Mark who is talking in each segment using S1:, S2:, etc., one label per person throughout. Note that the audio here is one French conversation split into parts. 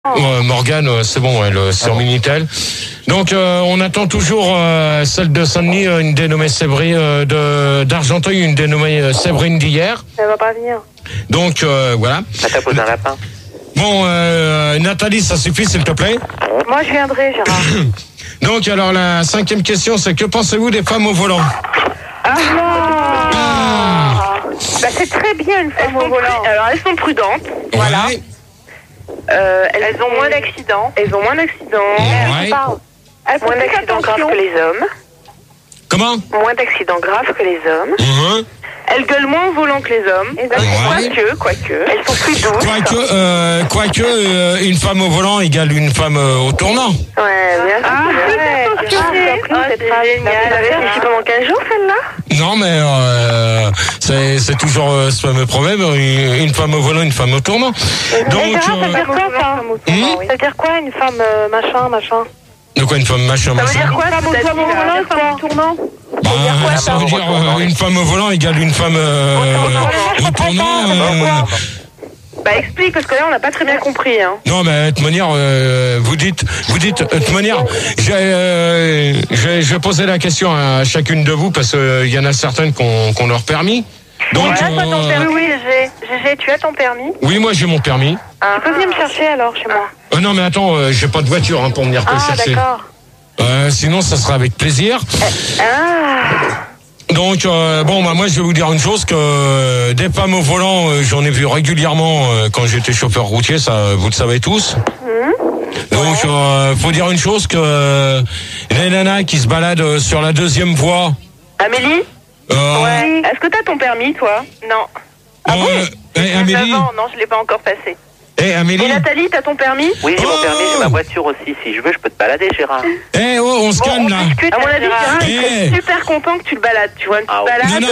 S1: Morgane, c'est bon, elle c'est en Minitel. Donc on attend toujours celle de Saint-Denis, une dénommée Séverine, d'Argenteuil, une dénommée Séverine d'hier.
S2: Elle va pas venir.
S1: Donc voilà.
S3: Elle t'a posé un lapin.
S1: Bon, Nathalie, ça suffit s'il te plaît.
S2: Moi je viendrai, Gérard.
S1: Donc alors la 5e question, c'est que pensez-vous des femmes au volant?
S2: Bah, c'est très bien une femme au volant. Alors elles sont prudentes. Voilà.
S1: Ouais.
S2: Elles ont moins d'accidents. Elles ont moins d'accidents.
S1: Ouais.
S2: Elles font moins d'accidents graves que les hommes.
S1: Comment?
S2: Moins d'accidents graves que les hommes.
S1: Mhm.
S2: Elles gueulent moins au volant que les hommes. Quoique. Elles sont plus douces.
S1: Quoique, une femme au volant égale une femme au tournant.
S2: Ouais, bien sûr. C'est génial. Elle a réfléchi pendant 15 jours, celle-là?
S1: Non, mais c'est toujours ce fameux problème, une femme au volant, une femme au tournant. Donc,
S2: ça veut dire quoi, ça? Ça veut dire quoi, une femme machin?
S1: de quoi une femme machin?
S2: Ça veut dire quoi, une femme au volant, une femme au tournant?
S1: Ça veut dire une femme au volant égale une femme au tournant.
S2: Bah explique, parce que là on n'a pas très bien compris. Hein.
S1: Non, mais de toute manière, vous dites, de toute manière, je vais poser la question à chacune de vous parce qu'il y en a certaines qui ont leur permis. Donc,
S2: ton permis. Oui, Gégé, tu as ton permis?
S1: Oui, moi j'ai mon permis.
S2: Tu peux venir me chercher alors chez moi?
S1: Non, mais attends, j'ai pas de voiture pour venir te chercher.
S2: D'accord.
S1: Sinon, ça sera avec plaisir. Donc, moi, je vais vous dire une chose, que des femmes au volant, j'en ai vu régulièrement quand j'étais chauffeur routier, ça, vous le savez tous. Donc, faut dire une chose, que les nanas qui se baladent sur la 2e voie...
S2: Amélie? Ouais. Est-ce que t'as ton permis, toi? Non. Ah bon?
S1: Amélie?
S2: Non, je l'ai pas encore passé.
S1: Amélie?
S2: Et Nathalie, t'as ton permis?
S3: Oui, j'ai mon permis, j'ai ma voiture aussi. Si je veux, je peux te balader, Gérard.
S1: On se calme là.
S2: À mon avis, Gérard, il serait super content que tu le balades. Tu vois, une petite balade.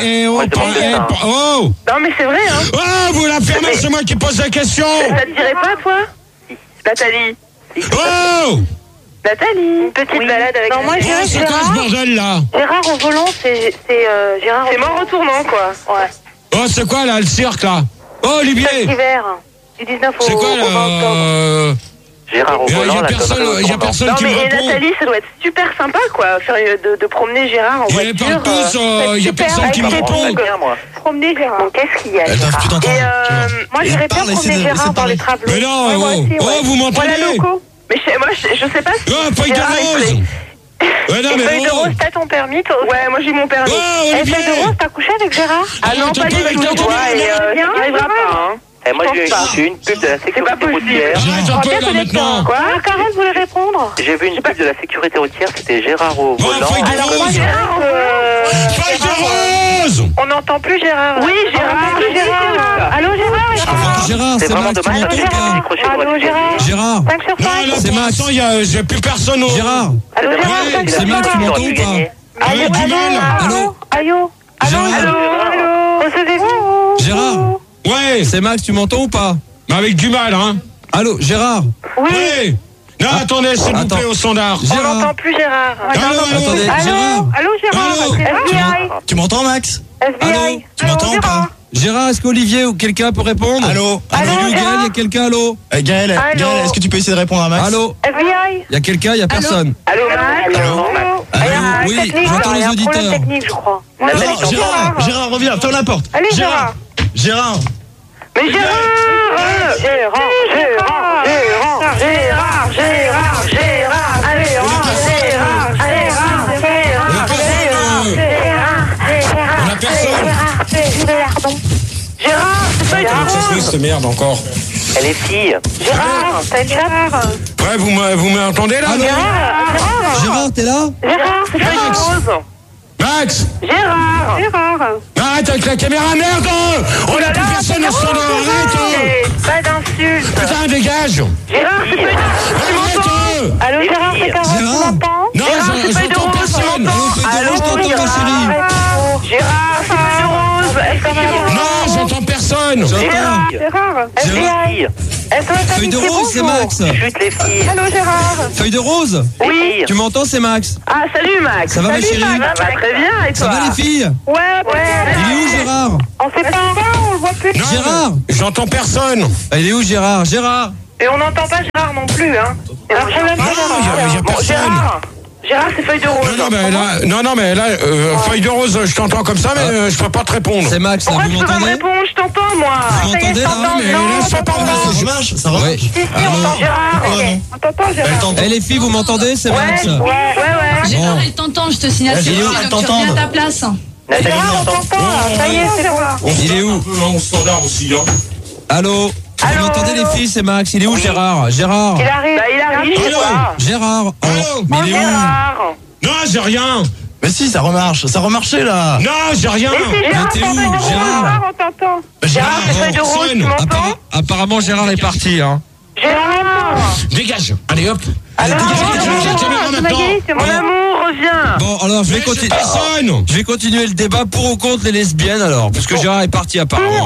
S2: Non, mais c'est vrai, hein.
S1: Oh, vous la fermez, c'est moi qui pose la question.
S2: Ça te dirait pas, toi? Nathalie. Nathalie, une petite balade avec... Non, moi, Gérard,
S1: c'est quoi ce bordel là?
S2: Gérard au volant, c'est Gérard... C'est mort retournant, quoi. Ouais.
S1: Oh, c'est quoi là, le cirque là? Oh, Olivier.
S2: Hiver, du 19 au 20 octobre.
S3: Gérard au volant,
S1: il y a personne qui me répond.
S2: Mais Nathalie, ça doit être super sympa, quoi, de promener Gérard en voiture.
S1: Il y a personne qui me répond.
S2: Promener Gérard. Bon, qu'est-ce qu'il y a, Gérard? Moi, j'irais bien promener Gérard dans les travelots.
S1: Mais non, vous m'entendez?
S2: Mais moi, je sais pas si...
S1: feuille de rose.
S2: Feuille de rose, t'as ton permis, toi? Ouais, moi j'ai mon permis. Et feuille de rose, t'as couché avec Gérard? Ah non, pas du tout. Ça n'arrivera pas, hein.
S3: Moi, j'ai eu une pub de la sécurité routière.
S1: J'arrête un peu là maintenant.
S2: Quoi? Karen voulait répondre.
S3: J'ai vu une pub de la sécurité routière, c'était Gérard au volant.
S1: Alors moi,
S2: Gérard,
S1: feuille de rose.
S2: on n'entend plus Gérard. Oui, Gérard. Allô, Gérard?
S4: Gérard,
S3: C'est
S4: c'est
S3: vraiment
S4: Max, tu
S3: dommage.
S4: m'entends pas?
S2: Allô, Gérard?
S4: Gérard,
S2: 5 sur 5.
S4: C'est Max.
S1: J'ai plus personne.
S4: Gérard,
S2: Allô, Gérard?
S4: c'est Max, tu m'entends ou pas?
S1: Allô, du mal.
S4: Allô? Gérard,
S2: Recevez-vous?
S4: Gérard,
S1: Ouais,
S4: c'est Max, tu m'entends ou pas?
S1: mais avec du mal, hein.
S4: Allô, Gérard?
S1: Oui. Non, attendez, s'il vous
S4: Attends.
S1: plaît, au standard.
S2: On n'entend plus Gérard.
S4: Attendez, Gérard,
S2: Allô, Gérard? FBI?
S4: tu m'entends, Max? Allô,
S2: FBI?
S4: tu m'entends ou pas? Gérard, est-ce qu'Olivier ou quelqu'un peut répondre?
S5: Allô?
S4: Allô,
S2: Allô,
S4: Gaël,
S2: Gérard?
S4: il y a quelqu'un, allô?
S5: Gaël, est-ce que tu peux essayer de répondre à Max?
S4: Allô?
S2: FBI?
S4: Il y a quelqu'un, il y a personne.
S2: Allô, Max?
S4: Allô, oui, j'entends les auditeurs.
S2: Il y a un problème technique, je crois.
S5: Non, Gérard, reviens, ferme la porte.
S2: Allez, Gérard.
S5: Gérard.
S2: Mais Gérard!
S1: On a personne.
S2: Gérard, c'est pas
S1: Comment ça se fait, cette merde encore?
S3: Elle est fille.
S2: Gérard, t'as une chatte?
S1: Ouais, vous m'entendez là?
S4: Allô? Gérard, t'es là?
S2: Gérard, c'est pas une rose.
S1: Max!
S2: Gérard.
S1: Arrête avec la caméra, merde! On a plus personne au standard, arrête!
S2: Pas d'insulte.
S1: Putain, dégage!
S2: Gérard, c'est pas une rose. Tu m'entends? Allô, Gérard, c'est Carole, tu
S4: Gérard?
S2: m'entends?
S1: Non, j'entends personne!
S4: Allô, je t'entends, ma chérie.
S2: Gérard, c'est pas une rose. Est-ce que tu
S1: Non, j'entends personne!
S4: J'entends.
S2: Gérard, FBI.
S4: Feuille de rose, c'est Max.
S3: Chute les filles.
S2: Allô, Gérard?
S4: Feuille de rose?
S3: Oui.
S4: Tu m'entends, c'est Max.
S2: Ah, salut, Max.
S4: Ça va, ma chérie?
S2: Max. Très bien, et
S4: Ça
S2: toi?
S4: va, les filles?
S2: Ouais.
S4: Il est où, Gérard?
S2: On sait pas, on le voit plus.
S1: Non,
S4: Gérard?
S1: J'entends personne!
S4: Il est où, Gérard? Gérard?
S2: Mais on n'entend pas Gérard non plus, hein. Il y a un problème.
S1: Il y a personne.
S2: Gérard, c'est feuille de rose.
S1: Non, mais là, feuille de rose, je t'entends comme ça, mais je peux pas te répondre.
S4: C'est Max,
S2: Pourquoi
S4: vous
S2: tu peux pas me
S4: m'entendez?
S2: répondre? Je t'entends, moi.
S4: Vous m'entendez, là?
S1: Mais là, ça parle.
S5: Ça remarche, ça remarche.
S2: Si, on entend Gérard. On t'entend, Gérard.
S4: Eh les filles, vous m'entendez? C'est Max.
S2: Ouais.
S6: Gérard, elle t'entend, je te signale.
S5: Vas-y,
S6: Donc
S5: elle
S6: tu
S5: t'entend.
S6: reviens à ta place.
S2: Gérard, on t'entend. Ça y est, c'est bon.
S4: Il est où?
S1: Un peu en standard aussi, hein.
S4: Allô? Vous m'entendez les filles? C'est Max. Il est où Gérard? Gérard?
S2: Il arrive, je sais pas.
S4: Gérard.
S1: Allô?
S4: Mais il est où?
S2: Gérard.
S1: Non, j'ai rien.
S5: Mais si, ça remarche. Ça remarchait là.
S1: Non, j'ai rien.
S2: Mais
S4: Mais t'es où, Gérard?
S2: on t'entend.
S1: Gérard,
S2: Gérard, c'est feuille de rose, tu m'entends?
S4: Apparemment Gérard est parti, hein.
S2: Gérard.
S1: Dégage. Allez, hop.
S2: Alors,
S1: dégage la caméra maintenant.
S2: Magali, c'est mon amour, reviens.
S4: Bon, alors je vais continuer.
S1: Personne.
S4: Je vais continuer le débat pour ou contre les lesbiennes alors, parce que Gérard est parti apparemment.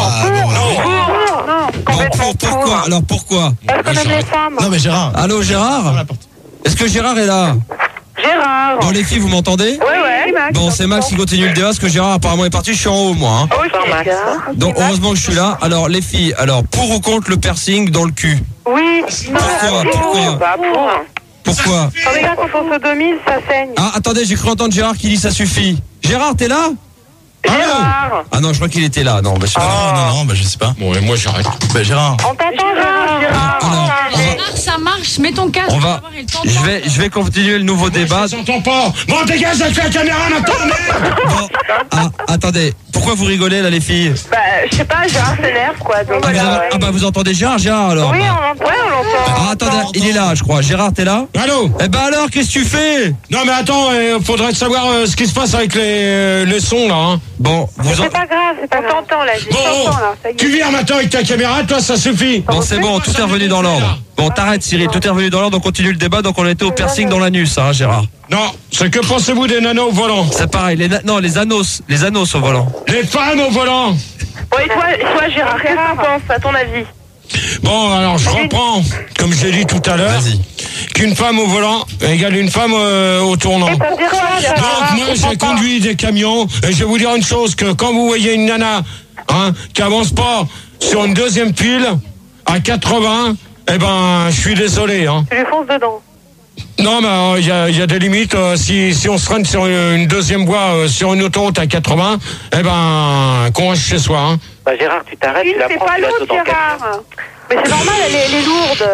S2: Non,
S4: Bon, pourquoi? Alors pourquoi?
S2: parce qu'on aime les femmes.
S5: Non mais Gérard.
S4: Allô Gérard?
S5: la porte.
S4: Est-ce que Gérard est là?
S2: Gérard.
S4: Bon les filles, vous m'entendez?
S2: Ouais.
S4: Bon, c'est Max qui continue le débat, parce que Gérard apparemment est parti, je suis en haut moi. Hein.
S2: Oui, c'est
S4: Donc heureusement que je suis là. Alors les filles, alors pour ou contre le piercing dans le cul?
S2: Oui.
S4: Pourquoi?
S2: Bah, pour.
S4: Pourquoi?
S2: Regarde, quand on sodomise, ça saigne.
S4: Ah attendez, j'ai cru entendre Gérard qui dit ça suffit. Gérard, t'es là?
S2: Gérard.
S4: Ah non, je crois qu'il était là. Non, bah, je sais pas.
S5: Non, bah je sais pas.
S1: Bon, et moi, j'arrête.
S5: Bah Gérard.
S2: On t'entend, Gérard.
S4: Alors,
S6: Gérard, ça marche. Mets ton casque.
S4: on va,
S6: Elle t'entend.
S4: je vais continuer le nouveau débat.
S1: Je t'entends pas. Bon, dégage avec la caméra maintenant, merde.
S4: Bon, attendez, pourquoi vous rigolez là les filles?
S2: Bah, je sais pas, Gérard s'énerve, quoi. Donc,
S4: Bah vous entendez Gérard alors?
S2: Oui, on l'entend.
S4: Ah, attendez, il est là je crois. Gérard, t'es là?
S1: Allô?
S4: Eh ben alors, qu'est-ce que tu fais?
S1: Non, mais attends, faudrait savoir ce qui se passe avec les sons, là, hein.
S4: Bon,
S2: C'est pas grave, c'est pas grave. On t'entend, là.
S1: Bon, tu viens maintenant avec ta caméra, toi, ça suffit.
S4: Bon, c'est bon, tout est revenu dans l'ordre. Bon, t'arrêtes Cyril, tout est revenu dans l'ordre, on continue le débat, donc on était au piercing dans l'anus, hein Gérard?
S1: Non, c'est que pensez-vous des nanos au volant?
S4: C'est pareil, les anos au volant.
S1: Les femmes au volant.
S2: Bon, et toi, Gérard, qu'est-ce que t'en penses, à ton avis?
S1: Bon, alors je reprends, comme je l'ai dit tout à l'heure,
S5: Vas-y.
S1: qu'une femme au volant égale une femme au tournant.
S2: Ça veut dire quoi, Gérard?
S1: Donc moi j'ai conduit des camions et je vais vous dire une chose, que quand vous voyez une nana qui avance pas sur une deuxième file à 80, eh ben je suis désolé. Hein.
S2: Tu lui fonces dedans.
S1: Non mais il y a des limites. Si on se traîne sur une deuxième voie sur une autoroute à 80, eh ben qu'on reste chez soi. Hein.
S3: Bah Gérard, tu t'arrêtes, tu la
S2: C'est
S3: prends,
S2: pas
S3: tu la
S2: lourd,
S3: sautes dans le camion.
S2: Gérard. Mais c'est normal, elle est lourde.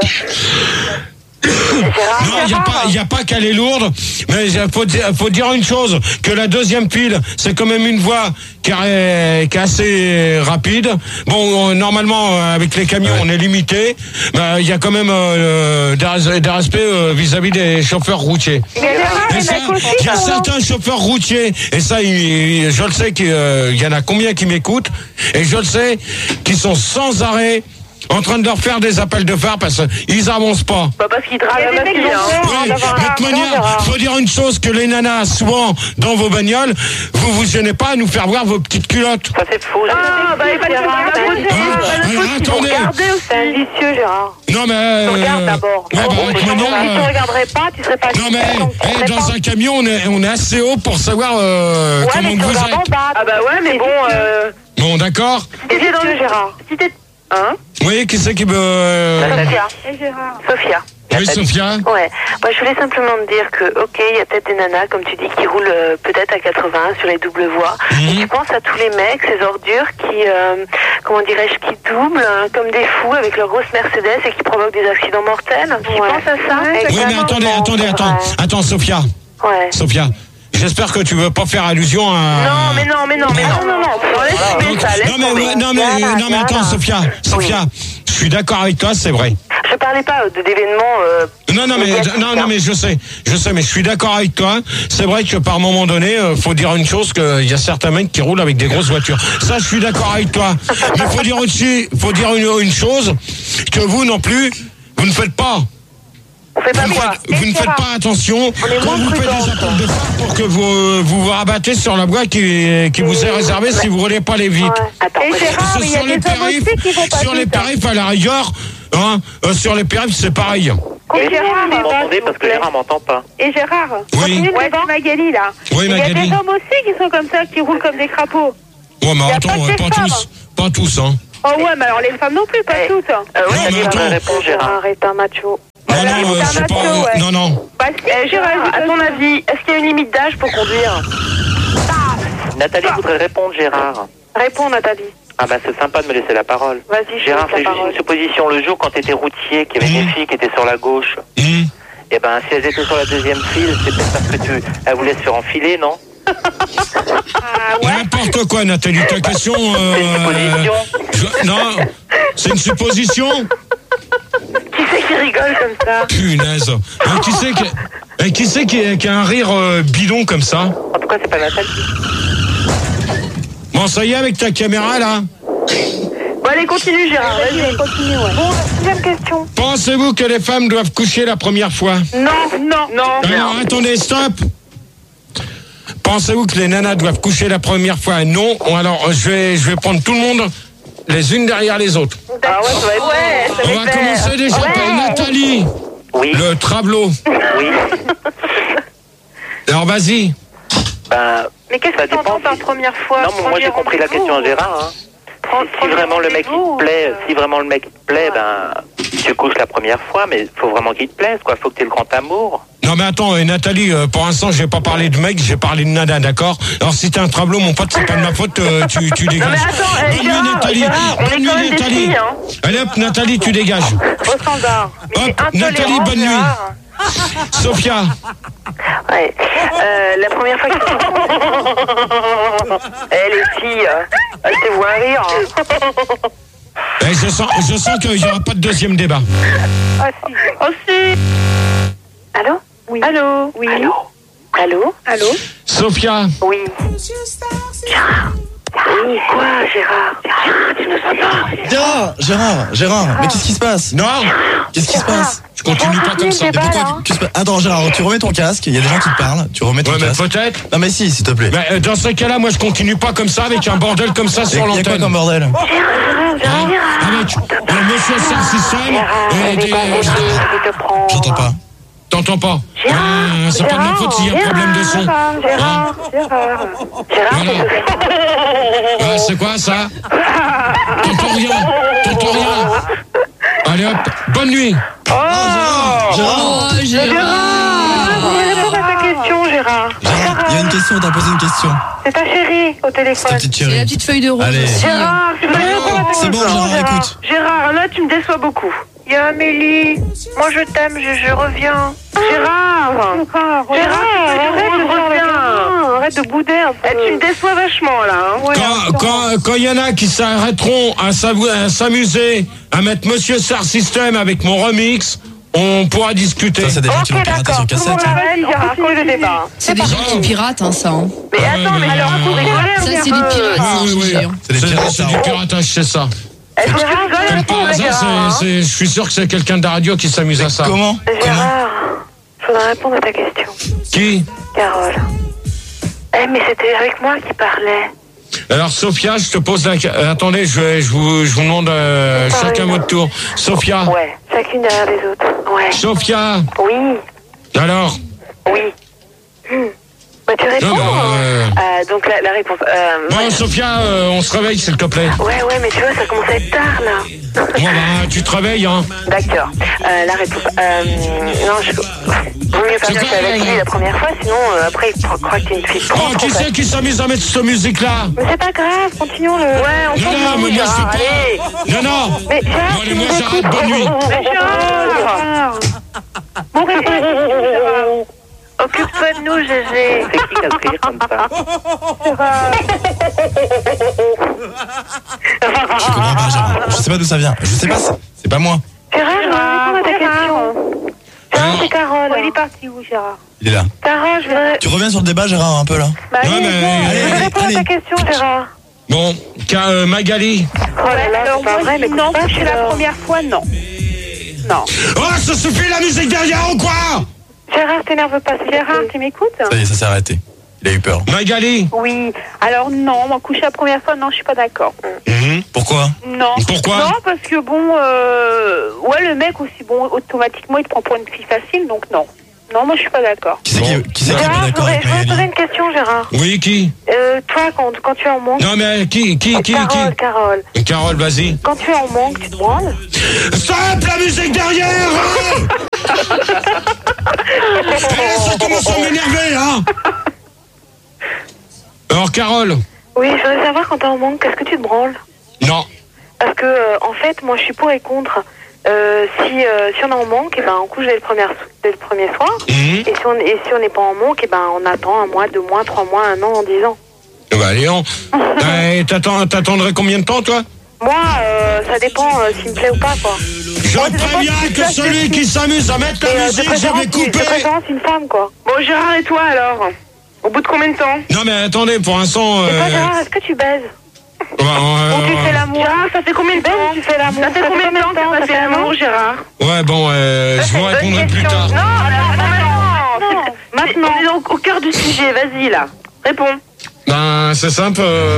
S1: Non, il n'y a pas qu'elle est lourde, mais il faut dire une chose, que la deuxième file, c'est quand même une voie qui est assez rapide. Bon, normalement, avec les camions, on est limité, mais il y a quand même des respects vis-à-vis des chauffeurs routiers.
S2: Mais
S1: Et ça, il y a certains chauffeurs routiers, et ça, je le sais qu'il y en a combien qui m'écoutent, et je le sais, qui sont sans arrêt en train de leur faire des appels de phare parce qu'ils avancent pas.
S2: Bah parce qu'ils draguent la fille,
S1: Oui, de toute manière, faut dire une chose, que les nanas, souvent, dans vos bagnoles, vous gênez pas à nous faire voir vos petites culottes.
S3: Ça c'est faux.
S2: Ah, bah il va
S1: attendez.
S2: C'est un vicieux, Gérard.
S1: Non mais...
S2: Regarde d'abord.
S1: Ouais, bah, de toute manière,
S2: Si tu regarderais pas, tu serais pas...
S1: non mais, dans un camion, on est assez haut pour savoir comment vous êtes.
S2: Ah bah ouais, mais bon...
S1: Bon, d'accord.
S2: Si t'es dans le Gérard. Si t'es... Hein?
S1: Oui, qui c'est qui veut...
S2: Sophia. Et Gérard. Sophia.
S1: Oui, Sophia.
S2: Ouais. Moi, je voulais simplement te dire que, ok, il y a peut-être des nanas, comme tu dis, qui roulent peut-être à 80 sur les doubles voies. Et tu penses à tous les mecs, ces ordures qui, comment dirais-je, qui doublent comme des fous avec leur grosse Mercedes et qui provoquent des accidents mortels. Tu penses à ça?
S1: Oui, mais attends, Sophia.
S2: Ouais.
S1: Sophia. J'espère que tu veux pas faire allusion à...
S2: Non, mais non.
S1: Non, mais attends, Sophia, je suis d'accord avec toi, c'est vrai.
S2: Je parlais pas d'événements...
S1: Non, mais je sais, mais je suis d'accord avec toi. C'est vrai que par moment donné, faut dire une chose, qu'il y a certains mecs qui roulent avec des grosses voitures. Ça, je suis d'accord avec toi. Mais faut dire aussi, une chose, que vous non plus, vous ne faites pas.
S2: On fait pas quoi?
S1: Vous ne faites pas attention quand vous faites des appels de phare pour que vous rabattez sur la voie qui vous est réservée si vous ne roulez pas les vite.
S2: Attends, et Gérard, il y a des hommes aussi qui vont pas
S1: sur les périphes, à la rigueur, sur les périphes, c'est pareil.
S3: Et Gérard, vous m'entendez parce que Gérard m'entend pas.
S2: Et Gérard,
S1: oui.
S2: Ouais, Magali là.
S1: Oui, Magali.
S2: Il y a des hommes aussi qui sont comme ça, qui roulent comme des crapauds.
S1: Ouais, mais attends, pas tous, hein.
S7: Oh ouais, mais alors les femmes non plus, pas toutes.
S3: Ouais,
S1: Non, mais attends.
S3: réponse, Gérard.
S2: Gérard est un macho.
S1: Non, je sais pas.
S7: ouais.
S1: Non.
S7: Bah si,
S2: Gérard, à ton avis, est-ce qu'il y a une limite d'âge pour conduire?
S3: Nathalie voudrait répondre, Gérard.
S2: Réponds, Nathalie.
S3: Ah bah c'est sympa de me laisser la parole.
S2: Vas-y, je
S3: Gérard,
S2: te laisse
S3: c'est
S2: la
S3: juste
S2: parole.
S3: une supposition. Le jour quand tu étais routier, qu'il y avait des filles qui étaient sur la gauche, et ben si elles étaient sur la deuxième file, c'est peut-être parce que elles voulaient se faire enfiler, non?
S1: N'importe quoi, Nathalie. Ta question.
S3: C'est une supposition.
S1: Non, c'est une supposition.
S2: Qui c'est qui rigole comme ça?
S1: Punaise. Qui c'est qui a un rire bidon comme ça?
S3: En tout cas, c'est pas Nathalie.
S1: Bon, ça y est, avec ta caméra, là.
S2: Bon, allez, continue, Gérard. Vas-y, continue, ouais. Bon, deuxième question.
S1: Pensez-vous que les femmes doivent coucher la première fois?
S2: Non.
S1: Alors, attendez, stop. Pensez-vous que les nanas doivent coucher la première fois? Non. Alors, je vais prendre tout le monde les unes derrière les autres.
S2: Ah ouais, ça va être
S1: On va commencer déjà par Nathalie.
S3: Oui.
S1: Le tableau.
S3: Oui.
S1: Alors, vas-y.
S3: Ben,
S2: Mais qu'est-ce
S3: ça
S2: que tu entends
S3: dépend
S2: par
S3: si-
S2: première fois?
S3: non, mais moi j'ai compris la question à Gérard. Hein. Si vraiment le mec il te plaît, si vraiment le mec il te plaît, ben tu couches la première fois, mais faut vraiment qu'il te plaise, quoi. Faut que t'aies le grand amour.
S1: Non mais attends, Nathalie, pour l'instant j'ai pas parlé de mec, j'ai parlé de nana, d'accord? Alors si t'es un tableau, mon pote, c'est pas de ma faute, tu dégages.
S2: Non mais attends,
S1: Bonne nuit
S2: Gérard,
S1: Nathalie,
S2: on est
S1: bonne
S2: quand
S1: nuit
S2: même des
S1: Nathalie.
S2: filles, hein.
S1: Allez hop, Nathalie, tu dégages.
S2: Au standard. Mais
S1: Hop,
S2: c'est intolérant,
S1: Nathalie, bonne nuit.
S2: Gérard.
S1: Sophia,
S2: Ouais. La première fois que les filles, elles te voient rire.
S1: je sens qu'il y aura pas de deuxième débat.
S7: Ah si. Oh si.
S2: Allô?
S7: Oui.
S2: Allô?
S7: Oui.
S2: Allô?
S7: Allô?
S1: Sophia,
S2: Oui. Gérard. Oui, quoi, Gérard? Gérard, tu nous entends?
S5: Gérard, mais qu'est-ce qui se passe?
S1: non,
S5: Qu'est-ce qui se passe?
S1: je continue pas comme ça.
S5: Mais pourquoi Attends, Gérard, tu remets ton casque, il y a des gens qui te parlent, tu remets ton
S1: Ouais, mais
S5: casque.
S1: peut-être.
S5: Non mais si, s'il te plaît.
S1: Mais dans ce cas-là, moi je continue pas comme ça avec un bordel comme ça
S5: Il
S1: sur
S5: y a quoi
S1: l'antenne.
S5: comme bordel?
S1: Hein? Avec le monsieur Star System et des...
S5: J'entends pas.
S1: T'entends pas? C'est pas de ma faute s'il y a un problème de son.
S2: Gérard,
S1: Voilà. C'est quoi ça? T'entends rien. Allez hop, bonne nuit.
S5: Gérard,
S2: réponds à ta question, Gérard.
S5: il y a une question, t'as posé une question.
S2: C'est ta chérie au
S5: C'est ta
S2: téléphone.
S5: petite
S6: C'est la
S5: chérie.
S6: petite feuille de rose
S5: Allez.
S6: aussi.
S2: Gérard, tu peux répondre à ta
S5: C'est bon,
S2: question,
S5: Gérard, écoute.
S2: Gérard, là, tu me déçois beaucoup. Il y a Amélie. Moi, je t'aime, je reviens. Gérard, arrête de bouder un peu. Tu me déçois vachement, là. Hein.
S1: Quand il y en a qui s'arrêteront à s'amuser, à mettre Monsieur Star System avec mon remix, on pourra discuter.
S5: Ça, c'est des gens qui vont pirater sur cassette. hein.
S2: Gérard, continue le débat.
S6: C'est des gens qui piratent, hein, ça. hein.
S2: Mais attends, mais alors, faut rigoler.
S6: Ça, c'est des pirates, ça,
S1: oui,
S6: je
S1: oui.
S6: jure.
S5: C'est des pirates,
S1: C'est du piratage, c'est ça.
S2: Est-ce que tu rigoles
S1: Comme
S2: un
S1: par
S2: peu,
S1: hasard,
S2: Gérard?
S1: je suis sûr que c'est quelqu'un de la radio qui s'amuse à ça.
S5: Comment?
S2: Gérard, je voudrais répondre à ta question.
S1: Qui?
S2: Carole. Mais c'était avec moi qui parlait.
S1: Alors Sophia, je te pose la... attendez, je vous demande chacun votre tour. Sophia.
S2: Ouais, chacune derrière les autres. Ouais.
S1: Sophia.
S2: Oui.
S1: Alors.
S2: Oui. Bah, tu réponds.
S1: Non,
S2: Donc la réponse.
S1: Bon, Sophia, on se réveille, s'il te plaît.
S2: Ouais, mais tu vois, ça commence à être tard là.
S1: Bon, bah, tu te réveilles, hein.
S2: D'accord. La réponse. Non, vaut mieux pas
S1: C'est
S2: dire
S1: quoi,
S2: que c'est avec
S1: là
S2: lui la première fois, sinon après il croit que t'es une fille.
S1: Oh, qui c'est qui s'amuse à mettre cette musique-là?
S2: Mais c'est pas grave, continuons-le. Ouais, on s'en
S1: Non,
S2: fout,
S1: mais moi,
S2: Gérard,
S1: je
S2: allez.
S1: fais pas... Non.
S2: Mais Gérard,
S1: Bon, allez,
S2: tu
S1: moi,
S2: nous
S1: j'arrête,
S2: écoutes.
S1: bonne nuit.
S2: Mais Gérard. Bon, réponds à la question, Gérard. Occupe-toi de nous, Gégé.
S3: C'est qui qui a se rire comme ça?
S5: Je comprends pas, Gérard. Je sais pas d'où ça vient. Je sais pas, c'est pas moi.
S2: Gérard, je vais répondre à ta question. Gérard, c'est Carole.
S7: Il est parti où, Gérard?
S5: Il est là.
S2: Gérard, je vais...
S5: Tu reviens sur le débat, Gérard, un peu là.
S7: Bah,
S1: Ouais,
S7: allez,
S1: mais-
S7: bon.
S2: Je vais répondre à ta question, Gérard.
S1: Bon, Magali.
S2: Oh là là,
S7: Alors,
S2: c'est pas
S7: moi,
S2: vrai, mais
S7: non,
S2: coupe pas,
S7: coucher la
S2: alors.
S7: première fois, non. Non.
S1: Oh, ça suffit la musique derrière ou quoi?
S2: Gérard, t'énerve pas, c'est
S7: Gérard, tu m'écoutes?
S5: Ça y est, ça s'est arrêté. Il a eu peur.
S1: Magali.
S7: Oui. Alors, non, moi, coucher la première fois, non, je suis pas d'accord.
S5: Pourquoi?
S7: Non.
S1: Pourquoi?
S7: Non, parce que bon, ouais, le mec aussi, bon, automatiquement, il te prend pour une fille facile, donc non. Non, moi je suis pas d'accord.
S5: Qui c'est qui est pas
S2: Gérard, je
S5: d'accord
S2: voudrais
S5: avec
S2: te poser
S5: Magali?
S2: une question, Gérard.
S1: Oui, qui?
S2: Toi, quand tu es en manque...
S1: Non, mais qui?
S2: Carole.
S1: Carole, vas-y.
S2: Quand tu es en manque, tu te branles?
S1: Stop la musique derrière, hein. Ça commence à m'énerver, hein. Alors, Carole?
S2: Oui, je voudrais savoir quand t'es en manque, qu'est-ce que tu te branles?
S1: Non.
S2: Parce que, en fait, moi, je suis pour et contre. Si on est en manque, on couche dès le premier soir.
S1: Mhm.
S2: Et si on n'est pas en manque, on attend 1 mois, 2 mois, 3 mois, 1 an, 10 ans.
S1: Bah, Léon. T'attendrais combien de temps, toi?
S2: Moi, ça dépend s'il me plaît ou pas, quoi.
S1: Je préviens que celui qui s'amuse à mettre la musique, je vais couper.
S2: De préférence une femme, quoi.
S8: Bon, Gérard, et toi alors? Au bout de combien de temps?
S1: Non, mais attendez, pour l'instant...
S2: Et toi, Gérard, est-ce que tu baises? Ou tu fais l'amour?
S8: Gérard, ça fait combien de temps?
S2: Tu fais l'amour?
S8: Ça fait combien de temps que tu fais l'amour, Gérard?
S1: Ouais, bon, je vous répondrai plus tard.
S8: Non,
S2: Maintenant.
S8: on est au cœur du sujet, vas-y là. Réponds.
S1: Ben, c'est simple.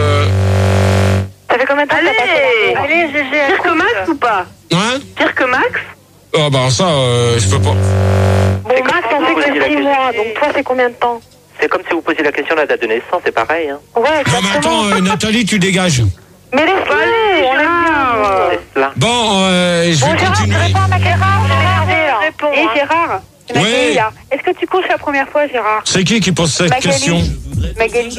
S2: Ça fait combien de temps que t'as pas fait l'amour?
S8: Allez, GG. Pire que Max ou pas?
S1: Hein?
S8: Pire que Max?
S1: Ah, ben, ça, je peux pas.
S2: Bon, Max, on fait que 6 mois, donc toi, c'est combien de temps?
S3: C'est comme si vous posiez la question de la date de naissance, c'est pareil. Hein.
S2: Ouais,
S1: Non, mais
S2: exactement.
S1: attends, Nathalie, tu dégages.
S2: Mais laisse-le, on l'aime bien.
S3: C'est cela.
S1: Bon, je
S2: Bon,
S1: vais
S2: Gérard,
S1: continuer.
S2: réponds à ma question.
S7: Réponds. Et Gérard, c'est
S1: Oui.
S7: Magali, là. Est-ce que tu couches la première fois, Gérard?
S1: C'est qui pose cette
S7: Magali.
S1: question?
S7: Magali.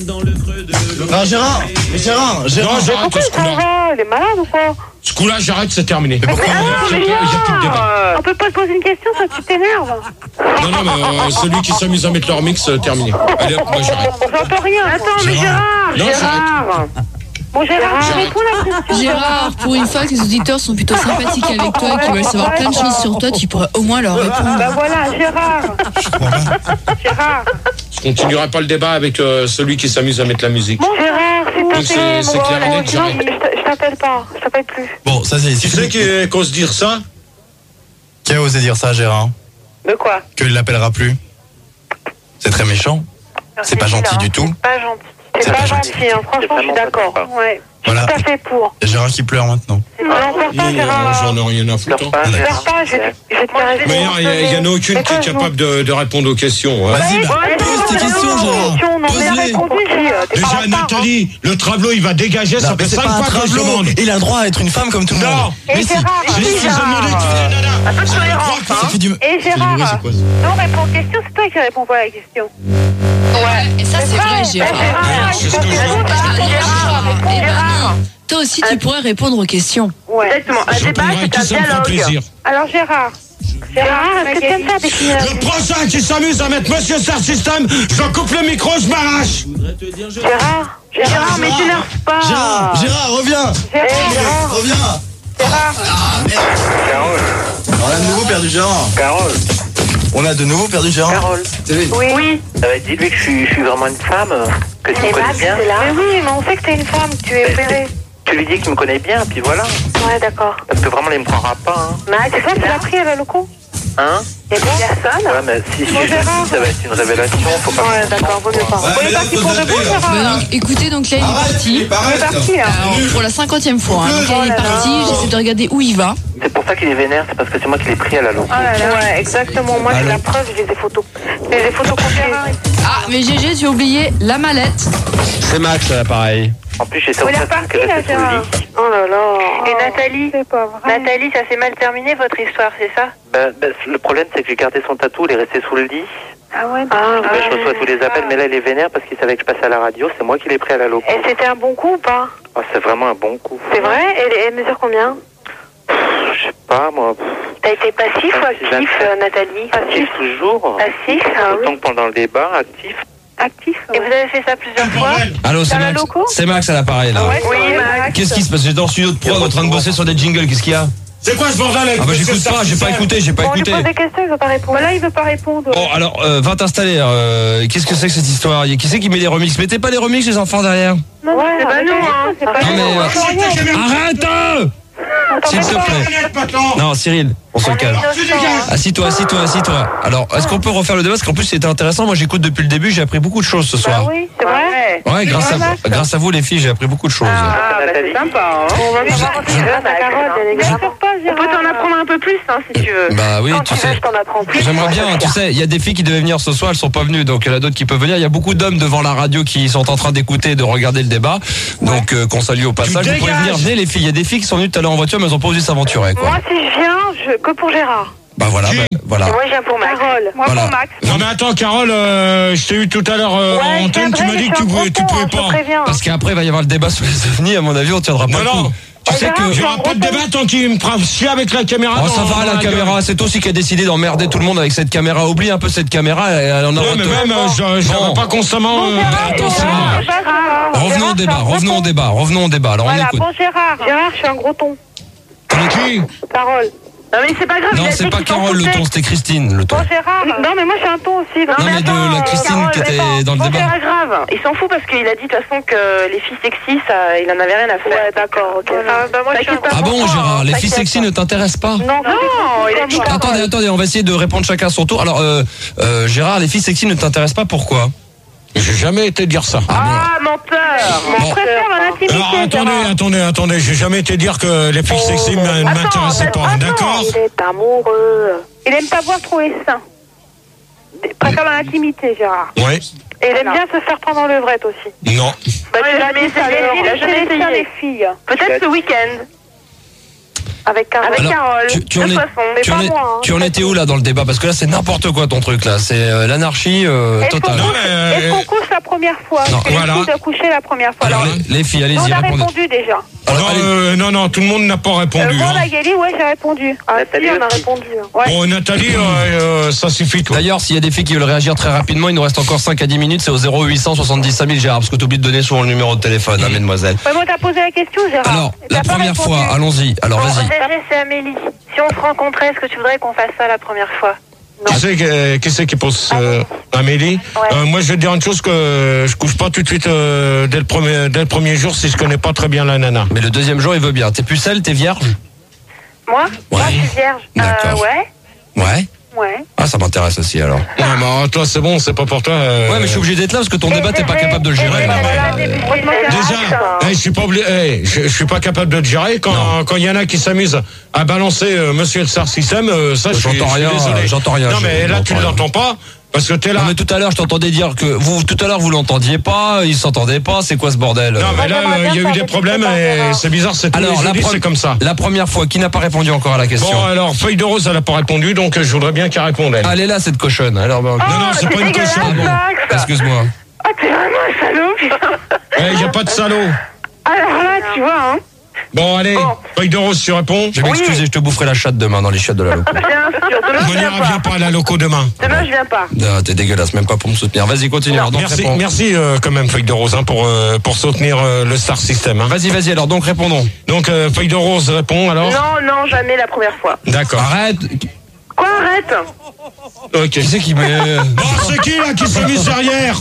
S5: Ah, Gérard! Mais Gérard!
S1: Non,
S5: Gérard!
S1: j'arrête
S2: Pourquoi
S1: ce
S2: il s'en
S1: coup-là.
S2: va? Il est malade ou quoi?
S1: Ce coup-là, j'arrête, c'est terminé.
S5: Mais pourquoi?
S1: Il y a plus de débat.
S7: On peut pas te poser une question, ça tu t'énerves.
S1: Non, non, mais celui qui s'amuse à mettre leur mix, terminé. Allez, hop, moi j'arrête.
S7: J'entends rien.
S8: Attends, mais Gérard,
S1: Non,
S8: Gérard.
S7: Bon, Gérard,
S1: J'arrête.
S7: réponds la question.
S6: Gérard, pour une fois que les auditeurs sont plutôt sympathiques avec toi et qui veulent savoir plein de choses sur toi, tu pourrais au moins leur répondre.
S7: Bah voilà, Gérard. Gérard.
S1: Je continuerai pas le débat avec celui qui s'amuse à mettre la musique.
S2: Bon, Gérard, s'il te
S1: Donc,
S2: plaît.
S1: c'est clair et net, j'arrête.
S2: Je t'appelle pas. Je t'appelle plus.
S5: Bon, ça c'est.
S1: Tu sais qui ose dire ça?
S5: Qui a osé dire ça, Gérard?
S8: De quoi?
S5: Qu'il l'appellera plus? C'est très méchant. C'est pas gentil du tout.
S2: Pas gentil. C'est pas gentil, hein. Franchement, je suis d'accord.
S7: Ouais.
S5: Voilà.
S2: Tout à fait pour.
S5: Il y a Gérard qui pleure maintenant.
S2: Non, pleure pas, Gérard.
S1: J'en ai rien à foutre. hein.
S2: Pleure pas, je vais te faire
S1: Mais il y en a aucune qui est capable de répondre aux questions. hein.
S5: Vas-y, bah, pose tes questions, Gérard. Pose-les.
S1: Déjà, Nathalie, le tableau, il va dégager,
S5: Non,
S1: ça
S5: mais
S1: fait
S5: c'est
S1: 5
S5: pas un
S1: fois que je
S5: tableau.
S1: demande.
S5: Il a le droit à être une femme comme tout le
S1: Non.
S5: monde. Mais si.
S1: Je vous ai demandé de faire des nanas.
S8: Un peu de tolérance, hein.
S5: Ça fait du.
S7: Et
S5: Ça fait du
S7: Gérard,
S5: bruit, c'est quoi ça?
S7: non, réponds aux questions, c'est toi qui réponds pas à la question.
S6: Ouais, et ça c'est vrai, Gérard.
S1: C'est ce que je veux.
S6: Eh ben non. Toi aussi, tu pourrais répondre aux questions.
S7: Ouais.
S8: Exactement. Un
S1: Je
S8: débat,
S1: répondrai
S8: c'est
S1: qui ça
S8: un
S1: me fera
S8: dialogue.
S1: plaisir.
S7: Alors Gérard.
S2: Gérard, est-ce que tu aimes faire des films?
S1: Le prochain qui s'amuse à mettre Monsieur Star System, je coupe le micro, je m'arrache.
S2: Gérard,
S8: Gérard, mais t'énerve pas.
S5: Gérard, reviens!
S2: Gérard,
S5: Reviens! Ah, merde! On a de nouveau perdu Gérard.
S3: Carole,
S5: On a de nouveau perdu Gérard.
S3: Carole,
S2: oui.
S3: dis-lui que je suis vraiment une femme, que tu me
S2: Et
S3: connais
S2: Max,
S3: bien.
S2: c'est là. Mais oui, mais on sait que t'es une femme, que tu es opérée.
S3: Tu lui dis qu'il me connaît bien, puis voilà.
S2: Ouais, d'accord.
S3: Parce que vraiment, il me croira pas. Hein.
S2: Max, c'est toi qui l'as pris à la loco?
S3: Hein?
S2: Il y a personne?
S3: Ouais, mais si je le dis, ça va être une révélation. Faut pas.
S2: Ouais, d'accord, vaut mieux pas.
S5: Ouais, mais là, faut se taper, là.
S6: Bah donc, écoutez, donc là, il est parti.
S7: Parti là.
S6: Alors, pour la 50e fois. Hein. Donc là, il est parti. J'essaie de regarder où il va.
S3: C'est pour ça qu'il est vénère, c'est parce que c'est moi qui l'ai pris à la loco.
S2: Ouais, exactement. Moi, j'ai la preuve, j'ai des photos. J'ai des photos copiées.
S6: Ah, mais GG, tu as oublié la mallette.
S4: C'est Max à l'appareil.
S3: En plus, j'étais au
S7: Il est
S3: fait
S7: reparti,
S3: qu'elle
S7: là,
S3: restait sous le
S7: Gérard.
S3: lit.
S2: Oh là là.
S7: Et Nathalie, c'est pas vrai.
S2: Nathalie, ça s'est mal terminé, votre histoire, c'est ça?
S3: Le problème, c'est que j'ai gardé son tatou, il est resté sous le lit.
S7: Ah ouais.
S3: Mais je reçois tous les appels, mais là, il est vénère parce qu'il savait que je passais à la radio. C'est moi qui l'ai pris à la loco.
S2: Et c'était un bon coup ou pas?
S3: Oh, c'est vraiment un bon coup.
S2: C'est vrai? Et elle mesure combien?
S3: Je sais pas, moi.
S2: T'as été passif ou actif, Nathalie?
S3: Actif toujours.
S2: Passif, ah oui.
S3: Autant que pendant le débat, actif.
S7: Actif.
S2: Et vous avez fait ça plusieurs fois?
S4: Allô, c'est
S7: Dans la
S4: Max.
S7: loco
S4: C'est Max à l'appareil là.
S2: Oui, Max.
S4: Qu'est-ce qui se passe? J'étais en studio de prod en train de bosser sur des jingles. Qu'est-ce qu'il y a?
S1: C'est quoi ce bordel avec
S4: Ah bah
S1: Monsieur
S4: j'écoute
S1: Star
S4: pas, j'ai pas
S1: System?
S4: écouté, j'ai pas
S2: Bon, on lui
S4: écouté.
S2: pose des questions, il veut pas répondre.
S7: Voilà, il veut pas répondre.
S4: Bon alors, va t'installer. Qu'est-ce que c'est que cette histoire? Qui c'est qui met les remixes? Mettez pas les remixes les enfants derrière.
S7: Non,
S2: Ouais,
S7: c'est pas
S2: arrêtez,
S7: nous, hein.
S2: c'est pas
S4: Non
S2: nous.
S4: mais arrête! S'il te plaît. Non Cyril, on se calme. Assis-toi. Alors, est-ce qu'on peut refaire le débat? Parce qu'en plus c'était intéressant. Moi j'écoute depuis le début, j'ai appris beaucoup de choses ce soir.
S2: Bah oui, c'est vrai.
S4: Ouais, grâce à vous les filles, j'ai appris beaucoup de choses.
S8: Ah, bah, c'est sympa, hein.
S2: On va voir si Carole,
S8: On peut t'en apprendre un peu plus, hein, si tu veux.
S4: Bah oui,
S2: quand
S4: tu
S2: tu
S4: sais.
S2: veux, je t'en apprends plus.
S4: J'aimerais bien, tu sais, il y a des filles qui devaient venir ce soir, elles sont pas venues, donc il y en a d'autres qui peuvent venir. Il y a beaucoup d'hommes devant la radio qui sont en train d'écouter et de regarder le débat, donc qu'on salue au passage. Vous pouvez venir, venez les filles. Il y a des filles qui sont venues tout à l'heure en voiture, mais elles ont pas osé s'aventurer, quoi.
S2: Moi, si je viens, que pour Gérard.
S4: Bah voilà, voilà.
S2: Et moi, je viens pour Max. Carole. Moi,
S4: Voilà.
S2: pour Max.
S1: Non mais attends Carole, je t'ai eu tout à l'heure en antenne, tu m'as dit que tu pouvais pas.
S4: Parce qu'après il va y avoir le débat sur les ovnis, à mon avis on tiendra pas le coup. Tu sais que
S1: il y aura pas de débat tant qu'il me fera chier avec la caméra.
S4: Oh, ça va la caméra, c'est toi aussi qui a décidé d'emmerder tout le monde avec cette caméra. Oublie un peu cette caméra, elle en a.
S1: Non mais même je la pas constamment.
S4: Attention. Revenons au débat. Alors on écoute.
S2: Bon Gérard, je suis un gros ton.
S1: Qui?
S2: Carole.
S8: Non, mais c'est pas grave.
S4: Non, c'est pas Carole le ton, c'était Christine le ton.
S2: Bon Gérard. Non, mais moi, je suis un ton aussi.
S4: Non, mais de la Christine qui était dans le débat.
S8: C'est pas grave. Il s'en fout parce qu'il a dit de toute façon que les filles sexy, ça, il en avait rien à faire.
S2: Ouais, d'accord, ok. Moi, je suis un
S4: Ah bon, Gérard, les filles sexy ne t'intéressent pas?
S2: Non,
S8: il a dit
S4: Attendez, on va essayer de répondre chacun à son tour. Alors, Gérard, les filles sexy ne t'intéressent pas, pourquoi?
S1: J'ai jamais été dire ça.
S8: Ah, menteur.
S2: Je préfère l'intimité.
S1: Alors attendez, j'ai jamais été dire que les filles sexy ne m'intéressaient pas, d'accord?
S2: Il est amoureux. Il aime pas voir trop les seins. Il préfère l'intimité, Gérard.
S1: Ouais.
S2: Et il aime bien se faire prendre en levrette aussi.
S1: Non.
S8: Bah, il a jamais essayé.
S2: Les filles.
S8: Peut-être ce week-end.
S2: Avec Carole.
S8: Avec Carole.
S4: Tu en étais où là dans le débat? Parce que là c'est n'importe quoi ton truc là, c'est l'anarchie totale.
S2: Est-ce qu'on couche la première fois?
S4: Non,
S2: Les filles doivent coucher la première fois.
S4: Alors les filles, allez-y,
S2: on a
S4: répondez.
S2: répondu déjà.
S1: Non, tout le monde n'a pas répondu.
S2: Moi,
S1: hein.
S2: Magali, ouais, j'ai répondu. Ah, si, on a répondu. Ouais.
S1: Bon, Nathalie, ça suffit, toi.
S4: D'ailleurs, s'il y a des filles qui veulent réagir très rapidement, il nous reste encore 5 à 10 minutes, c'est au 0800 70 5000 Gérard, parce que tu oublies de donner souvent le numéro de téléphone, hein, mesdemoiselles.
S2: Ouais, moi, t'as posé la question, Gérard.
S4: Alors, la première fois, allons-y. Alors, vas-y.
S2: C'est Amélie. Si on se rencontrait, est-ce que tu voudrais qu'on fasse ça la première fois?
S1: Qui c'est qui pose Amélie?
S2: Ouais.
S1: Moi, je vais te dire une chose, que je couche pas tout de suite dès le premier jour si je connais pas très bien la nana.
S4: Mais le deuxième jour, il veut bien. T'es pucelle, t'es vierge?
S2: Moi, je suis vierge.
S4: D'accord.
S2: Ouais.
S4: Ah, ça m'intéresse aussi alors.
S1: Non, mais toi, c'est bon, c'est pas pour toi.
S4: Ouais, mais je suis obligé d'être là parce que ton débat, t'es pas capable de le gérer.
S1: Déjà, je suis pas obligé, je suis pas capable de le gérer quand il y en a qui s'amusent à balancer Monsieur le Star System, ça je suis désolé.
S4: J'entends rien.
S1: Non mais là tu ne l'entends pas parce que t'es là.
S4: Non mais tout à l'heure je t'entendais dire que vous l'entendiez pas, ils s'entendaient pas, c'est quoi ce bordel?
S1: Non mais là il y a eu des problèmes et c'est bizarre, c'est tous les jeudis, c'est comme ça.
S4: La première fois, qui n'a pas répondu encore à la question?
S1: Bon alors Feuille de Rose elle a pas répondu donc je voudrais bien qu'elle réponde elle.
S4: Elle est là cette cochonne. Alors
S1: non c'est pas une cochonne.
S4: Excuse-moi.
S2: Ah t'es vraiment un salaud, putain.
S1: Il y a pas de salaud.
S2: Alors là tu vois hein.
S1: Bon allez, Feuille de Rose tu réponds.
S4: Je vais m'excuser, je te boufferai la chatte demain dans les chiottes de la loco.
S2: Bien sûr, demain je
S1: viens pas à la loco demain.
S2: Demain je viens pas.
S4: Non, t'es dégueulasse, même pas pour me soutenir. Vas-y, continue. Alors, donc,
S1: merci quand même Feuille de Rose pour soutenir le Star System. Hein.
S4: Vas-y, alors donc répondons.
S1: Donc Feuille de Rose répond alors.
S8: Non, jamais la première fois.
S1: D'accord.
S4: Arrête.
S8: Quoi, arrête?
S1: Ok.
S4: Qui c'est qui met...
S1: c'est qui là qui s'est mis derrière?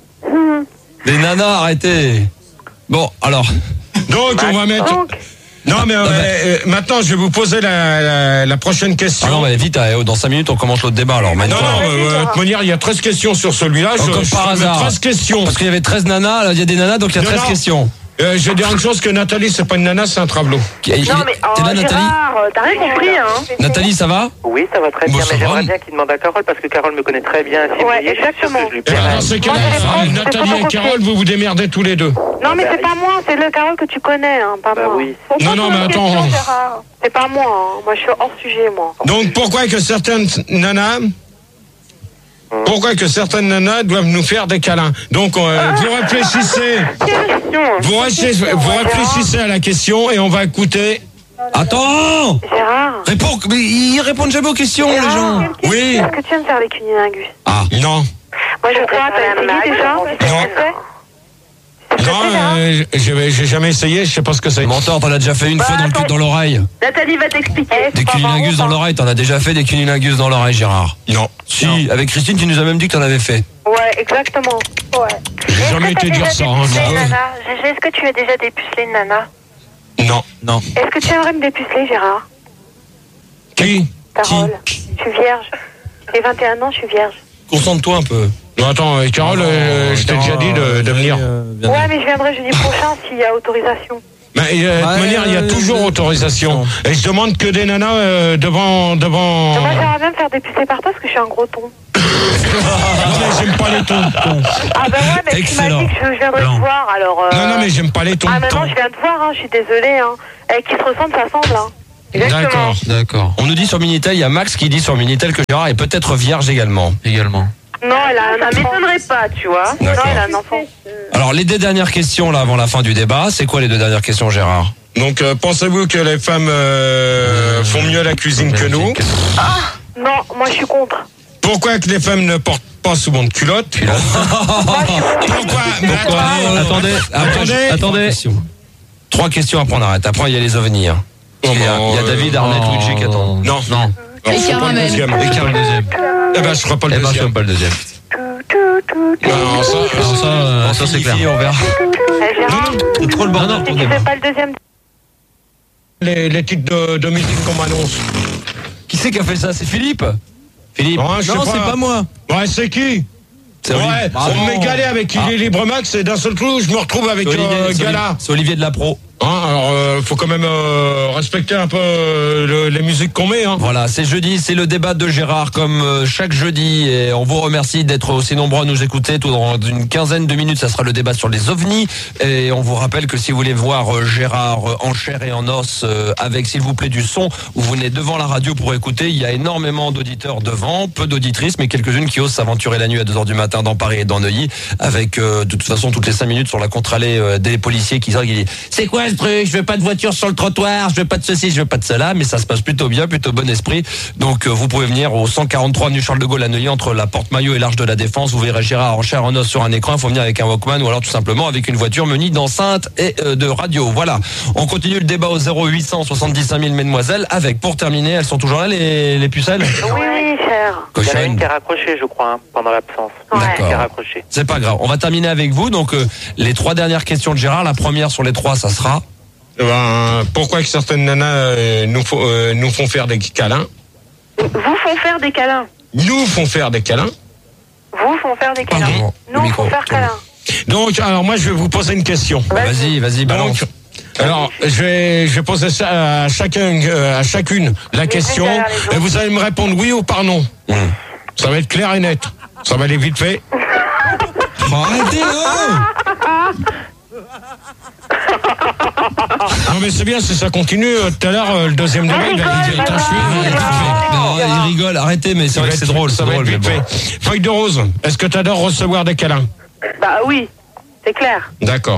S4: Les nanas, arrêtez. Bon, alors.
S1: Donc on va mettre... Non mais maintenant je vais vous poser la prochaine question.
S4: Ah non mais vite, dans 5 minutes on commence l'autre débat alors.
S1: Non, de toute manière il y a 13 questions sur celui-là.
S4: Comme par hasard.
S1: 13 questions.
S4: Parce qu'il y avait 13 nanas, là il y a des nanas donc il y a 13 questions.
S1: Je vais dire une chose, que Nathalie c'est pas une nana, c'est un travelot.
S8: Non mais
S4: t'es là Nathalie?
S8: Gérard, t'as rien compris hein.
S4: Nathalie ça va?
S3: Oui, ça va très bien, mais j'aimerais bien qu'il demande à Carole parce que Carole me connaît très bien. Si
S2: ouais, exactement.
S1: Dans ces cas-là, Nathalie et Carole, vous vous démerdez tous les deux.
S2: Non mais c'est pas moi, c'est le Carole que tu connais, hein, pas moi.
S3: Oui.
S1: Non mais attends.
S2: C'est pas moi, hein. Moi je suis hors sujet moi.
S1: Donc pourquoi que certaines nanas doivent nous faire des câlins? Donc vous réfléchissez. Vous réfléchissez à la question et on va écouter.
S4: Attends!
S2: Gérard.
S4: Réponds, mais ils répondent jamais aux questions, les gens.
S1: Oui.
S2: Qu'est-ce que tu viens de faire avec Cunilingus?
S4: Ah.
S1: Non.
S2: Moi je voudrais t'as essayé déjà?
S1: Non, j'ai jamais essayé, je sais pas ce que c'est.
S4: Menteur, t'en as déjà fait une fois dans l'oreille.
S8: Nathalie va t'expliquer.
S4: Des cunilingus dans l'oreille, t'en as déjà fait des cunilingus dans l'oreille, Gérard?
S1: Non.
S4: Si, avec Christine, tu nous as même dit que t'en avais fait.
S2: Ouais, exactement. Ouais.
S1: J'ai jamais été dire ça. Hein,
S2: Gégé, est-ce que tu as déjà dépucelé une nana?
S1: Non.
S2: Est-ce que tu aimerais me dépuceler, Gérard?
S1: Qui?
S2: Carole. Je suis vierge. J'ai 21 ans, je suis vierge.
S4: Concentre-toi un peu.
S1: Non, attends, Carole, je t'ai déjà dit de venir.
S7: Ouais, mais je viendrai jeudi prochain s'il y a autorisation.
S1: De toute manière, il y a toujours autorisation. Et je demande que des nanas devant...
S7: Moi, j'aimerais bien me faire dépucer par toi parce que je suis un gros ton.
S1: Non, mais j'aime pas les tons.
S7: Ah bah ouais, mais tu m'as dit que je viendrais te voir, alors...
S1: Non, mais j'aime pas les tons.
S7: Ah maintenant, je viens te voir, hein, je suis désolée. Hein. Qui se ressemble, ça semble. Hein. Exactement.
S4: D'accord. On nous dit sur Minitel, il y a Max qui dit sur Minitel que Gérard est peut-être vierge également.
S7: Non, ça m'étonnerait pas, tu vois. Non, elle a un enfant.
S4: Alors, les deux dernières questions, là, avant la fin du débat, c'est quoi les deux dernières questions, Gérard?
S1: Donc, pensez-vous que les femmes font mieux la cuisine que nous?
S7: Ah, non, moi je suis contre.
S1: Pourquoi que les femmes ne portent pas souvent de culottes? Pourquoi?
S4: Attendez. 3 questions, après on arrête. Après, il y a les ovnis. Hein. Il y a David, Arnett, Luigi qui attendent.
S1: Non.
S6: Et Caramel.
S4: Et Caramel le deuxième.
S1: Eh ben, je ferai pas le deuxième.
S4: Je ferai pas le deuxième.
S1: Non,
S4: ça c'est clair. On verra. C'est trop le bordel.
S7: Tu fais pas le deuxième.
S1: Les titres de musique qu'on m'annonce.
S4: Qui c'est qui a fait ça? C'est Philippe?
S1: Non, c'est pas moi. Ouais, c'est qui? On m'est galé avec Libre Max et d'un seul coup, je me retrouve avec Gala.
S4: C'est Olivier de la Pro.
S1: Alors, faut quand même respecter un peu les musiques qu'on met. Hein.
S4: Voilà, c'est jeudi, c'est le débat de Gérard comme chaque jeudi. Et on vous remercie d'être aussi nombreux à nous écouter. Tout dans une quinzaine de minutes, ça sera le débat sur les ovnis. Et on vous rappelle que si vous voulez voir Gérard en chair et en os avec, s'il vous plaît, du son, où vous venez devant la radio pour écouter, il y a énormément d'auditeurs devant, peu d'auditrices, mais quelques-unes qui osent s'aventurer la nuit à 2h du matin dans Paris et dans Neuilly, avec de toute façon toutes les 5 minutes sur la contre-allée des policiers qui disent c'est quoi ce truc, je veux pas de voiture sur le trottoir, je veux pas de ceci, je veux pas de cela, mais ça se passe plutôt bien, plutôt bon esprit. Donc vous pouvez venir au 143 avenue Charles de Gaulle à Neuilly, entre la Porte Maillot et l'Arche de la Défense. Vous verrez Gérard en chair en os sur un écran. Il faut venir avec un Walkman ou alors tout simplement avec une voiture munie d'enceinte et de radio. Voilà, on continue le débat au 0800 75 000 mesdemoiselles avec, pour terminer, elles sont toujours là les pucelles?
S7: Oui, cher.
S3: Il y en a une qui a raccroché, je crois, pendant l'absence.
S4: D'accord.
S3: Qui a raccroché.
S4: C'est pas grave. On va terminer avec vous. Donc, les 3 dernières questions de Gérard. La première sur les 3, ça sera.
S1: Pourquoi que certaines nanas nous font faire des câlins?
S7: Vous font faire des câlins.
S1: Nous font faire des câlins.
S7: Vous font faire des câlins.
S4: Pardon,
S7: Nous font faire câlins.
S1: Donc, alors moi, je vais vous poser une question.
S4: Vas-y, balance.
S1: Donc, alors, je vais poser ça à chacune la question, et vous allez me répondre oui ou par non. Ça va être clair et net. Ça va aller vite fait.
S4: Arrêtez,
S1: Non mais c'est bien, si ça continue, tout à l'heure, le deuxième débat, il
S4: rigole, arrêtez, mais c'est vrai que c'est drôle,
S1: ça va être vite fait. Feuille de rose, est-ce que tu adores recevoir des câlins?
S7: Bah oui, c'est clair.
S1: D'accord.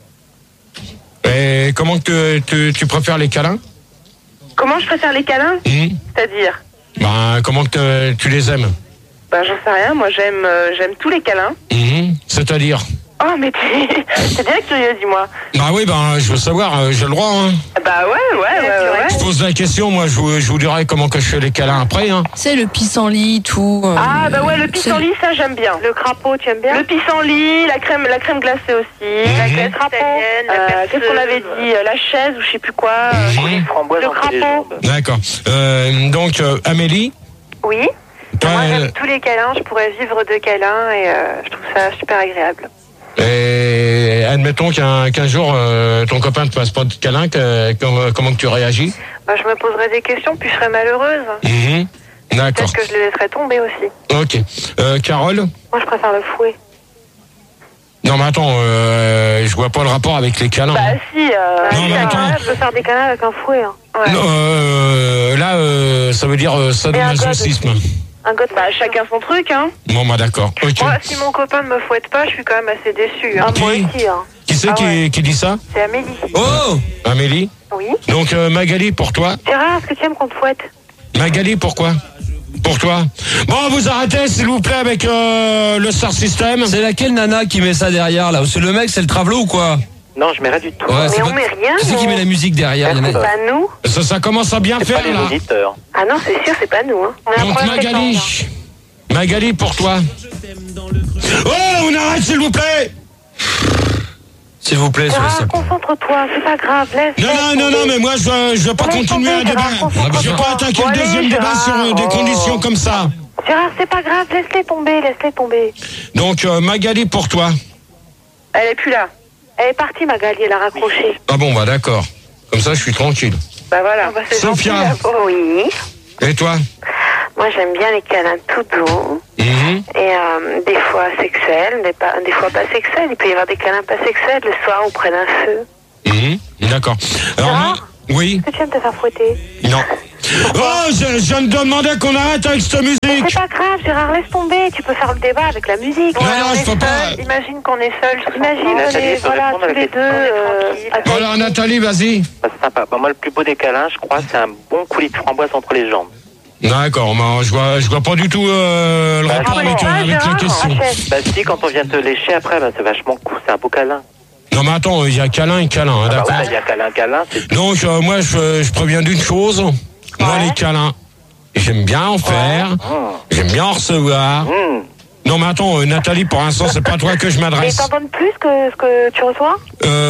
S1: Et comment que tu préfères les câlins?
S7: Comment je préfère les câlins? C'est-à-dire?
S1: Comment que tu les aimes?
S7: J'en sais rien, moi j'aime tous les câlins.
S1: C'est-à-dire?
S7: Oh, mais t'es bien curieux, dis-moi.
S1: Oui, je veux savoir, j'ai le droit, hein.
S7: Ouais.
S1: Je pose la question, moi, je vous dirai comment que je fais les câlins après, hein.
S6: C'est le pissenlit, tout.
S7: Le pissenlit, ça j'aime bien. Le crapaud, tu aimes bien? Le pissenlit, la crème glacée aussi. La glace crapaud. Qu'est-ce qu'on avait dit? La chaise ou je sais plus quoi. Le crapaud.
S1: D'accord. Donc, Amélie?
S2: Oui.
S1: Toi,
S2: moi, j'aime tous les câlins. Je pourrais vivre de câlins et je trouve ça super agréable.
S1: Et admettons qu'un jour, ton copain ne te fasse pas de câlin, comment que tu réagis?
S2: Je me poserais des questions, puis je serais malheureuse.
S1: D'accord.
S2: Peut-être que je les laisserais tomber aussi.
S1: Ok. Carole?
S2: Moi, je préfère le fouet.
S1: Non, mais attends, je vois pas le rapport avec les câlins.
S2: Si,
S1: non, mais attends.
S2: Je peux faire des câlins avec un fouet. Hein. Ouais.
S1: Non, là, ça veut dire sadomasochisme.
S2: Un god, chacun son truc, hein.
S1: Bon, d'accord. Ok.
S2: Moi, si mon copain ne me fouette pas, je suis quand même assez déçue. Hein. Moi aussi, hein.
S1: Qui c'est qui dit ça?
S2: C'est Amélie.
S1: Oh! Amélie?
S2: Oui.
S1: Donc, Magali, pour toi?
S2: Gérard, est-ce que tu aimes qu'on te fouette?
S1: Magali, pourquoi? Pour toi? Bon, vous arrêtez, s'il vous plaît, avec le Star System.
S4: C'est laquelle nana qui met ça derrière, là? C'est le mec, c'est le Travelo ou quoi?
S3: Non, je mets rien du tout.
S4: Ouais,
S2: mais on met rien.
S4: Qui c'est qui met la musique derrière?
S2: C'est pas nous.
S1: Ça commence à bien faire,
S3: pas les
S1: là.
S3: auditeurs.
S2: Ah non, c'est sûr, c'est pas nous. Hein.
S1: Donc, Magali, pour toi. Oh, on arrête, s'il vous plaît.
S4: S'il vous plaît,
S2: Gérard, concentre-toi, c'est pas grave, laisse.
S1: Non, mais moi, je veux pas continuer un débat. Je veux pas attaquer le deuxième débat sur des conditions comme ça.
S2: Gérard, c'est pas grave, laisse-les tomber.
S1: Donc, Magali pour toi.
S2: Elle est plus là. Elle est partie, Magali, elle a raccroché.
S1: Ah bon, bah d'accord. Comme ça, je suis tranquille.
S2: Bah voilà.
S1: Sophia.
S2: Oui.
S1: Et toi?
S2: Moi, j'aime bien les câlins tout doux. Et des fois sexuels, des fois pas sexuels. Il peut y avoir des câlins pas sexuels le soir auprès d'un feu.
S1: D'accord. Alors, moi, oui.
S2: Est-ce que tu aimes te faire fouetter?
S1: Non. Oh, je viens de demander qu'on arrête avec cette musique.
S2: Mais c'est pas grave, Gérard, laisse tomber. Tu peux faire le débat avec la musique.
S1: Non, je peux pas.
S2: Imagine qu'on est seul. Imagine qu'on est tous les deux.
S1: Alors, Nathalie, vas-y.
S3: Bah, c'est sympa. Bah, moi, le plus beau des câlins, je crois, c'est un bon coulis de framboise entre les jambes.
S1: D'accord, bah, je vois pas du tout le rapport avec la question.
S3: Bah si, quand on vient te lécher après, bah, c'est vachement cool, c'est un beau câlin.
S1: Non mais attends, il y a câlin et câlin, hein, d'accord.
S3: Il y a câlin, c'est...
S1: Donc moi je préviens d'une chose, moi les câlins, j'aime bien en faire, j'aime bien en recevoir. Non mais attends, Nathalie, pour l'instant c'est pas toi que je m'adresse.
S2: Et t'en donnes plus que ce que tu reçois?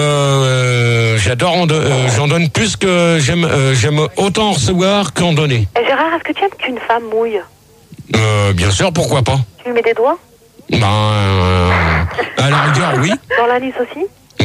S1: J'en donne plus que j'aime autant en recevoir qu'en donner.
S2: Et Gérard, est-ce que tu aimes qu'une femme mouille?
S1: Bien sûr, pourquoi pas.
S2: Tu lui mets des doigts?
S1: À la rigueur, oui.
S2: Dans l'anus aussi?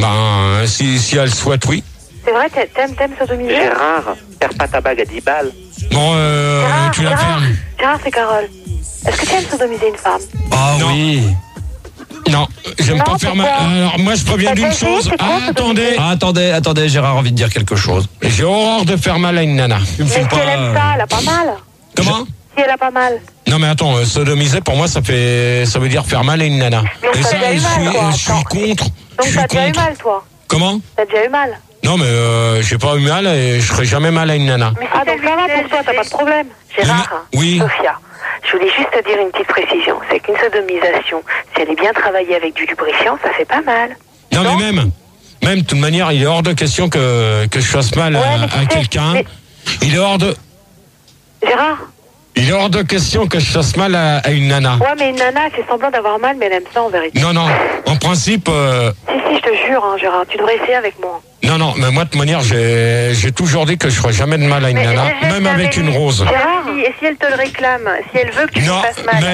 S1: Si elle souhaite, oui.
S2: C'est vrai, t'aimes sodomiser?
S3: Gérard, perds pas ta bague à 10 balles.
S1: Bon, tu la fermes.
S2: Gérard, c'est Carole. Est-ce que tu aimes sodomiser une femme?
S4: Ah oui.
S1: Non, j'aime pas faire mal. Alors, moi, je préviens d'une chose. Attendez,
S4: Gérard a envie de dire quelque chose.
S1: J'ai horreur de faire mal à une nana.
S2: Mais si elle aime ça, elle a pas mal.
S1: Comment?
S2: Si elle a pas mal.
S1: Non, mais attends, sodomiser, pour moi, ça veut dire faire mal à une nana.
S2: Donc,
S1: et ça,
S2: je
S1: suis contre.
S2: Donc, t'as déjà eu mal, toi?
S1: Comment?
S2: T'as déjà eu mal?
S1: Non, mais j'ai pas eu mal et je ferai jamais mal à une nana.
S2: Mais donc ça va pour toi, t'as pas de problème. Gérard,
S1: oui.
S2: Sophia, je voulais juste te dire une petite précision. C'est qu'une sodomisation, si elle est bien travaillée avec du lubrifiant, ça fait pas mal.
S1: Non, mais même, de toute manière, il est hors de question que je fasse mal à quelqu'un. Il est hors de...
S2: Gérard?
S1: Il est hors de question que je fasse mal à une nana.
S2: Ouais, mais une nana, elle fait semblant d'avoir mal, mais elle aime ça en vérité.
S1: Non, en principe...
S2: Si, je te jure, hein, Gérard, tu devrais essayer avec moi.
S1: Non, mais moi, de toute manière, j'ai toujours dit que je ferais jamais de mal à une nana, même avec une rose.
S2: Gérard, et si elle te le réclame, si elle veut que tu te fasses mal...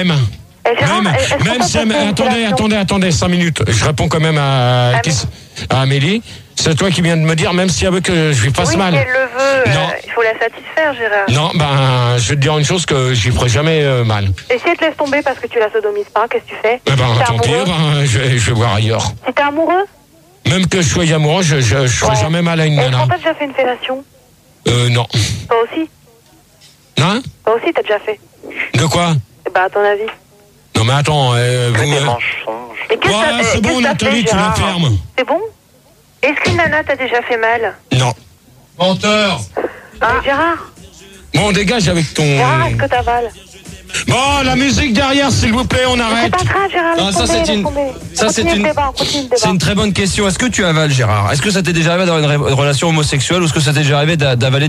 S1: Même si attendez, 5 minutes. Je réponds quand même à Amélie. C'est toi qui viens de me dire, même si elle veut que je lui fasse mal.
S2: Oui, si elle le veut, il faut la satisfaire, Gérard.
S1: Non, je vais te dire une chose, que j'y ferai jamais mal.
S2: Et si elle te laisse tomber parce que tu la sodomises pas, qu'est-ce que tu fais?
S1: Tant pis, je vais voir ailleurs.
S2: Si t'es amoureux?
S1: Même que je sois amoureux, je ferai jamais mal à une nana.
S2: Est-ce qu'on t'a déjà fait une fellation?
S1: Non.
S2: Toi aussi?
S1: Hein?
S2: Toi aussi, t'as déjà fait.
S1: De quoi?
S2: À ton avis.
S1: Non, mais attends,
S3: des mensonges.
S1: C'est bon, Nathalie, tu la fermes.
S2: C'est bon? Est-ce qu'une nana t'a déjà fait mal?
S1: Non. Menteur.
S2: Gérard?
S1: Bon, dégage avec ton...
S2: Gérard, est-ce que t'avales?
S1: Bon, la musique derrière, s'il vous plaît, on arrête.
S2: C'est pas grave, Gérard,
S4: c'est une très bonne question. Est-ce que tu avales, Gérard? Est-ce que ça t'est déjà arrivé d'avoir une relation homosexuelle ou est-ce que ça t'est déjà arrivé d'avaler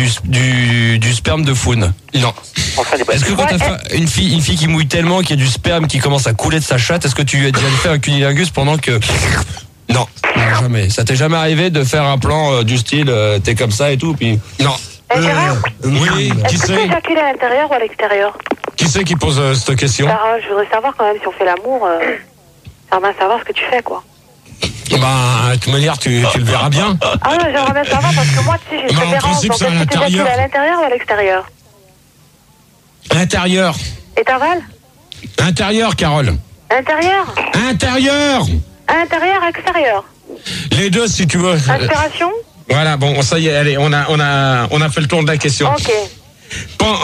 S4: du sperme de faune? Non. Est-ce que quand t'as une fille qui mouille tellement qu'il y a du sperme qui commence à couler de sa chatte, est-ce que tu as déjà fait un cunilingus pendant que... Non, jamais. Ça t'est jamais arrivé de faire un plan du style t'es comme ça et tout, puis... Non.
S2: Gérard?
S1: Oui, qui c'est?
S2: Est-ce que tu éjacules à l'intérieur ou à l'extérieur?
S1: Qui c'est qui pose cette question?
S2: Carole, je voudrais savoir quand même si on fait l'amour, j'aimerais bien savoir ce que tu fais, quoi.
S1: De toute manière, tu le verras bien.
S2: Ah non, j'aimerais bien savoir parce que moi, tu sais, j'ai une préférence. Donc, est-ce que tu éjacules à l'intérieur ou à l'extérieur?
S1: Intérieur.
S2: Et t'avales?
S1: Intérieur, Carole.
S2: Intérieur?
S1: Intérieur.
S2: Intérieur, extérieur?
S1: Les deux, si tu veux.
S2: Inspiration?
S1: Voilà, bon, ça y est, allez, on a fait le tour de la question.
S2: Ok.
S1: Bon,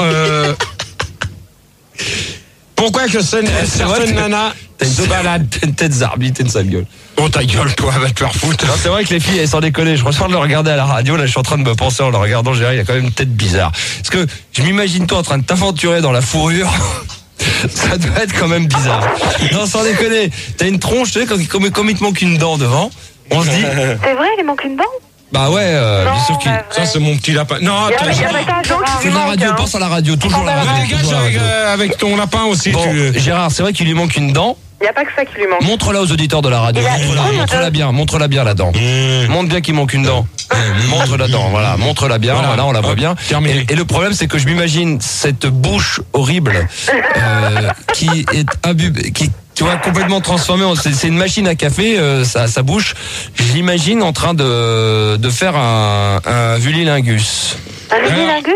S1: pourquoi que certaines nanas se baladent?
S4: T'as une tête zarbi, t'es une sale gueule.
S1: Oh, ta gueule, toi, va te faire foutre.
S4: Non, c'est vrai que les filles, elles sans déconner. Je ressens de le regarder à la radio. Là, je suis en train de me penser en le regardant. Gérard, il y a quand même une tête bizarre. Parce que je m'imagine toi en train de t'aventurer dans la fourrure. Ça doit être quand même bizarre. Non, sans déconner. T'as une tronche, tu sais, comme il te manque une dent devant. On se dit.
S2: C'est vrai, il manque une dent?
S4: Bah ouais, bien sûr qu'il...
S1: Ça, c'est mon petit lapin. Non,
S4: c'est la radio, pense à la radio, toujours la radio.
S1: Dégage avec ton lapin aussi.
S4: Bon, Gérard, c'est vrai qu'il lui manque une dent.
S7: Il n'y a pas que ça qui lui manque.
S4: Montre-la aux auditeurs de la radio. Montre-la bien la dent. Montre bien qu'il manque une dent. Montre la dent, voilà. Montre-la bien, voilà, on la voit bien. Et le problème, c'est que je m'imagine cette bouche horrible qui est imbibée, qui, tu vois, complètement transformée. C'est une machine à café, sa bouche. Je l'imagine en train de faire un vullilingus.
S2: Un vullilingus?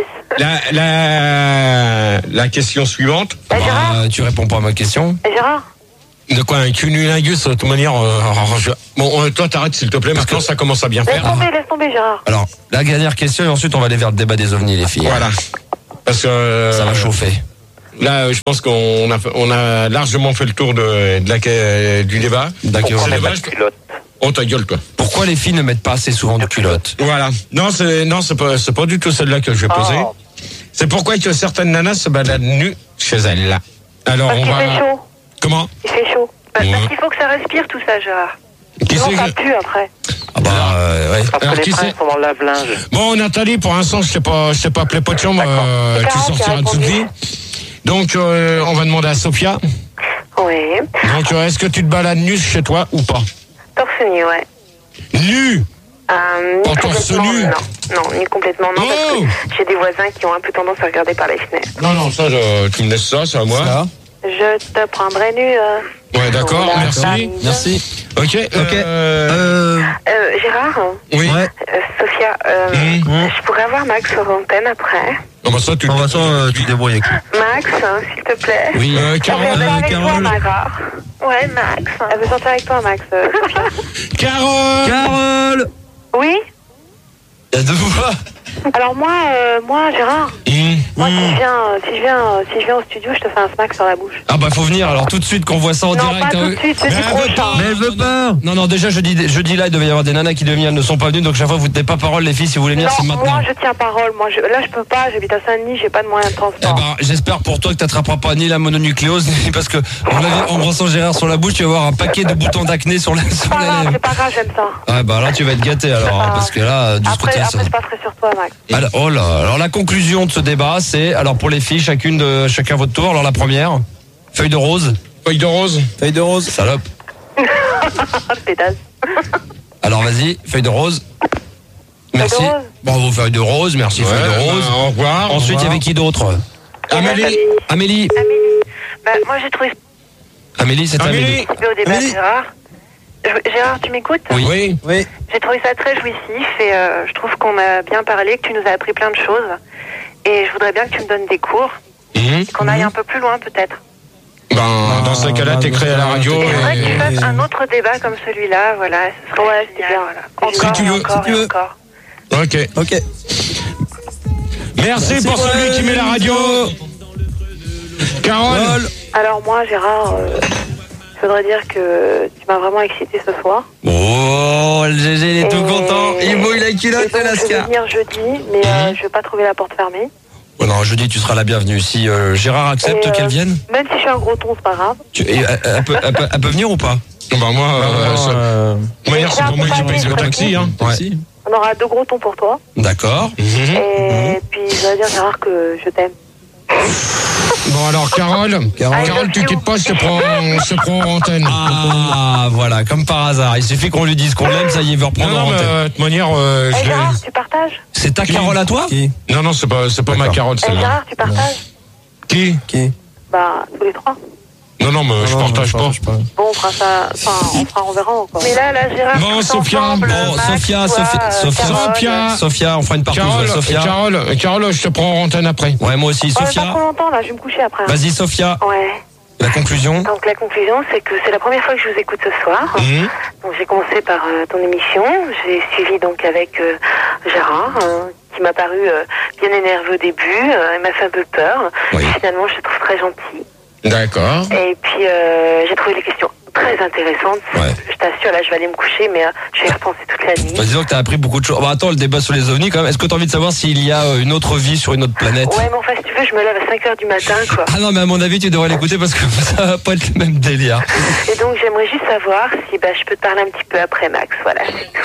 S1: La question suivante.
S4: Tu réponds pas à ma question.
S2: Gérard?
S1: De quoi, un cunilingus, de toute manière, bon, toi t'arrêtes s'il te plaît, maintenant ça commence à bien faire.
S2: Laisse tomber Gérard.
S4: Alors, la dernière question et ensuite on va aller vers le débat des ovnis, les filles.
S1: Voilà. Parce que
S4: ça va chauffer.
S1: Là, je pense qu'on a largement fait le tour du débat.
S4: D'accord.
S1: C'est dommage. Oh, ta gueule, toi.
S4: Pourquoi les filles ne mettent pas assez souvent de culottes?
S1: Voilà. Non, c'est pas du tout celle-là que je vais poser. C'est pourquoi que certaines nanas se baladent nues chez elles. Alors,
S2: parce qu'il fait chaud.
S1: Comment?
S2: Il fait chaud. Parce qu'il faut que ça respire tout ça, Gérard. Sinon, ça pue après.
S4: Ah bah, ouais.
S3: Parce
S1: Alors,
S3: que les fringues sont dans le lave-linge.
S1: Bon, Nathalie, pour l'instant, je t'ai pas appelé pas de chambre, tu sortiras tout de suite. Donc, on va demander à Sophia.
S2: Oui.
S1: Donc, est-ce que tu te balades nu chez toi ou pas?
S2: Torse nu, ouais.
S1: Nu?
S2: Ni
S1: torse
S2: complètement,
S1: nu?
S2: non, ni complètement non, parce que j'ai des voisins qui ont un peu tendance à regarder par les fenêtres.
S1: Non, ça, tu me laisses ça, c'est à moi.
S4: Ça.
S2: Je te prendrai nu.
S1: Ouais, d'accord, merci. Ok.
S2: Gérard?
S1: Oui.
S2: Sophia, je pourrais avoir Max sur l'antenne après.
S1: Non, bah ça, tu
S5: tu te débrouilles avec.
S2: Max, s'il te plaît.
S1: Oui. Carole.
S2: Ouais, Max. Elle veut sortir avec toi, Max.
S1: Carole.
S2: Oui?
S4: Il y a deux fois.
S2: Alors moi, Gérard, moi si je viens au studio, je te fais un smack sur la bouche.
S4: Ah bah faut venir alors tout de suite qu'on voit ça en
S2: non,
S4: direct.
S2: Pas tout de suite, jeudi prochain.
S5: Mais elle veut pas.
S4: Non, déjà jeudi là il devait y avoir des nanas qui devaient venir, elles ne sont pas venues, donc chaque fois vous tenez pas parole les filles, si vous voulez venir c'est maintenant.
S2: Moi je tiens parole, là je peux pas, j'habite à Saint-Denis, j'ai pas de moyens de transport.
S4: Eh ben, j'espère pour toi que t'attraperas pas ni la mononucléose, ni parce que en brossant Gérard sur la bouche, tu vas avoir un paquet de boutons d'acné sur les lèvres.
S2: C'est pas grave, j'aime ça.
S4: Ah bah là tu vas être gâté alors, parce que là du
S2: après,
S4: côté
S2: après je passerai sur toi, Max.
S4: Alors la conclusion de ce débat, c'est alors pour les filles, chacun votre tour. Alors la première, feuille de rose.
S1: Feuille de rose.
S4: Salope.
S2: Pétasse.
S4: Alors vas-y, feuille de rose. Merci.
S2: Feuille de rose.
S4: Bravo, feuille de rose. Merci, feuille de rose.
S1: Au revoir.
S4: Ensuite, il y avait qui d'autre? Amélie.
S2: Bah, moi j'ai trouvé.
S4: Amélie, c'est Amélie.
S2: Au débat, Gérard. Gérard, tu m'écoutes?
S1: Oui.
S2: J'ai trouvé ça très jouissif et je trouve qu'on a bien parlé, que tu nous as appris plein de choses. Et je voudrais bien que tu me donnes des cours, qu'on aille un peu plus loin peut-être.
S1: Dans ce cas-là, t'écris à la radio.
S2: J'aimerais que tu fasses un autre débat comme celui-là, voilà. Ouais, c'était bien, voilà. Encore,
S1: si tu veux.
S2: encore.
S1: Ok. Merci pour celui qui met la radio. Carole.
S2: Alors moi, Gérard, je voudrais dire que tu m'as vraiment excité ce soir.
S4: Oh, le GG, il est tout content. Il mouille la culotte de
S2: Lascar. Je vais venir jeudi, mais je vais pas trouver la porte fermée.
S4: Oh non, jeudi, tu seras la bienvenue. Si Gérard accepte qu'elle vienne.
S2: Même si je suis un gros ton, c'est pas grave.
S4: Elle peut venir ou pas?
S1: Moi, c'est pour moi qui paye le taxi.
S2: On aura 2 gros tons pour toi.
S4: D'accord.
S2: Et puis, je voudrais dire, Gérard, que je t'aime.
S1: Bon alors Carole, tu quittes pas, je te prends en antenne.
S4: Ah voilà, comme par hasard. Il suffit qu'on lui dise qu'on l'aime, ça y est, il veut reprendre en antenne.
S1: De toute manière,
S2: Gérard, tu partages?
S4: C'est ta Carole à toi?
S1: Non, c'est pas ma Carole, celle-là.
S2: Gérard, tu partages?
S1: Qui?
S2: Bah, tous les 3.
S1: Non, mais je partage pas.
S2: Bon, on fera ça, on verra encore. Mais là, Gérard.
S1: Bon, Sophia.
S4: Sophia, on fera une partie. Sophia.
S1: Carole, je te prends en antenne après.
S4: Ouais, moi aussi, Sophia.
S2: Pas trop longtemps, là, je vais me coucher après.
S4: Vas-y, Sophia.
S2: Ouais.
S4: La conclusion?
S2: Donc, la conclusion, c'est que c'est la première fois que je vous écoute ce soir. Donc, j'ai commencé par ton émission. J'ai suivi donc avec Gérard, qui m'a paru bien énervé au début. Il m'a fait un peu peur.
S4: Oui.
S2: Finalement, je le trouve très gentil.
S1: D'accord.
S2: Et puis, j'ai trouvé les questions très intéressantes.
S4: Ouais.
S2: Je t'assure, là, je vais aller me coucher, mais je vais y repenser toute la nuit.
S4: Bah, disons que t'as appris beaucoup de choses. Bah, attends, le débat sur les ovnis, quand même. Est-ce que t'as envie de savoir s'il y a une autre vie sur une autre planète?
S2: Ouais, mais enfin, si tu veux, je me lève à 5h du matin, quoi.
S4: Ah non, mais à mon avis, tu devrais l'écouter parce que ça va pas être le même délire.
S2: Et donc, j'aimerais juste savoir si je peux te parler un petit peu après, Max. Voilà.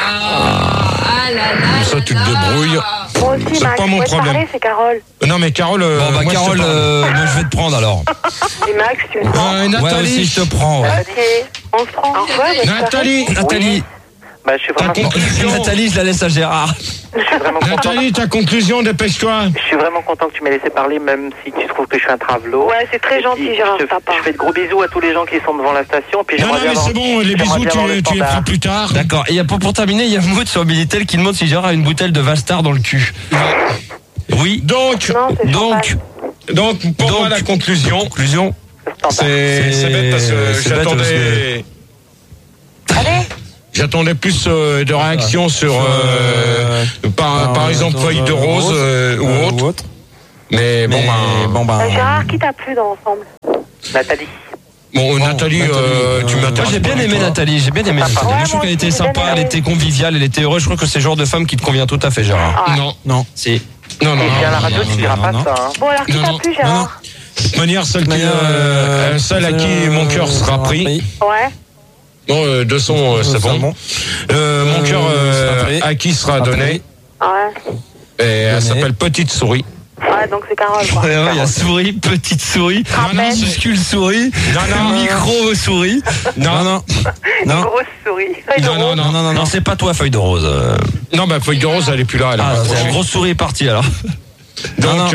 S1: Ça, tu te débrouilles.
S2: Moi aussi,
S1: C'est
S2: Max.
S1: pas mon problème.
S2: Parler, c'est Carole.
S1: Non, mais Carole.
S4: Bon, Carole, moi je vais te prendre alors.
S2: Et Max, tu me prends.
S1: Nathalie.
S4: Ouais, aussi, je te prends. Ouais.
S2: Ok. On se prend. Au revoir.
S1: Nathalie.
S3: Bah, je suis vraiment
S1: conclusion.
S4: Nathalie, je la laisse à Gérard.
S3: Je suis vraiment content.
S1: Nathalie, ta conclusion, dépêche-toi.
S3: Je suis vraiment content que tu m'aies laissé parler, même si tu trouves que je suis un travelot.
S2: Ouais, c'est très gentil, Gérard, papa.
S3: Je fais de gros bisous à tous les gens qui sont devant la station. Puis
S1: Non, mais c'est bon, les bisous, tu les feras plus tard.
S4: D'accord. Et pour terminer, il y a Maud sur Minitel qui demande si Gérard a une bouteille de Valstar dans le cul. Oui. Donc, pour moi, la conclusion, c'est bête parce que j'attendais plus de réactions sur, par exemple, Feuille de Rose ou autre. Mais bon,
S2: Gérard, qui t'a plu dans l'ensemble?
S3: Nathalie.
S1: Bon, Nathalie, tu m'as.
S4: Moi, j'ai bien aimé Nathalie. Je trouve qu'elle était sympa, elle était conviviale, elle était heureuse. Je crois que c'est le genre de femme qui te convient tout à fait, Gérard.
S1: Non.
S4: Si.
S1: Non.
S3: Et à la radio, tu diras pas ça. Hein.
S2: Bon, alors, qui t'a plu, Gérard?
S1: De toute manière, celle à qui mon cœur sera pris.
S2: Ouais.
S1: Bon, de son, c'est bon. Mon cœur à qui sera donné.
S2: Ouais.
S1: Et elle s'appelle Petite Souris.
S2: Ouais, donc c'est Carole, quoi.
S4: Il y a souris, petite souris, minuscule souris,
S1: Non.
S4: micro souris. Non.
S2: Grosse souris. Feuille de rose.
S4: Non, c'est pas toi, Feuille de Rose.
S1: Non, Feuille de Rose, elle est plus là.
S4: C'est la grosse souris est partie alors.
S1: Donc,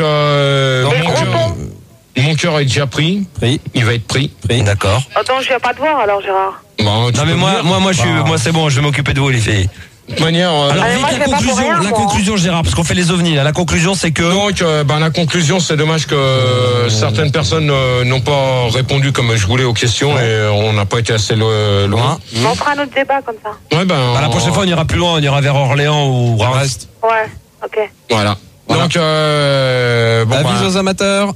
S1: mon cœur est déjà pris. Il va être pris.
S4: D'accord.
S2: Attends, je viens pas te voir alors, Gérard.
S1: Bon,
S4: non, mais moi, c'est bon, je vais m'occuper de vous, les filles.
S1: De toute manière.
S4: Alors,
S2: moi,
S4: la conclusion, Gérard, parce qu'on fait les ovnis. Là, la conclusion, c'est que.
S1: Donc, la conclusion, c'est dommage que certaines personnes n'ont pas répondu comme je voulais aux questions et on n'a pas été assez loin.
S2: On fera un autre débat comme ça.
S1: Ouais,
S4: la prochaine fois, on ira plus loin, on ira vers Orléans ou Brest.
S2: Ouais, ok.
S1: Voilà. Donc,
S5: avis aux amateurs.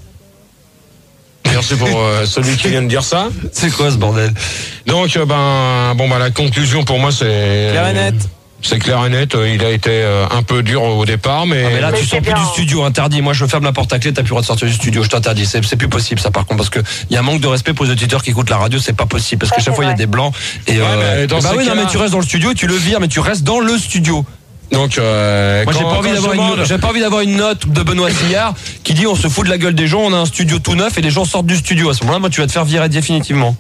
S1: Merci pour celui qui vient de dire ça.
S4: C'est quoi ce bordel?
S1: Donc, la conclusion pour moi, c'est.
S5: Clair et net.
S1: C'est clair et net, il a été un peu dur au départ, mais
S4: là, tu sors plus du studio, interdit. Moi, je ferme la porte à clé, t'as plus le droit de sortir du studio, je t'interdis. C'est plus possible, ça, par contre, parce que il y a un manque de respect pour les auditeurs qui écoutent la radio, c'est pas possible, parce que chaque fois, il y a des blancs. Et mais tu restes dans le studio et tu le vires, mais tu restes dans le studio.
S1: Donc,
S4: moi, j'ai pas envie d'avoir une note de Benoît Sillard qui dit on se fout de la gueule des gens, on a un studio tout neuf et les gens sortent du studio. À ce moment-là, moi, tu vas te faire virer définitivement.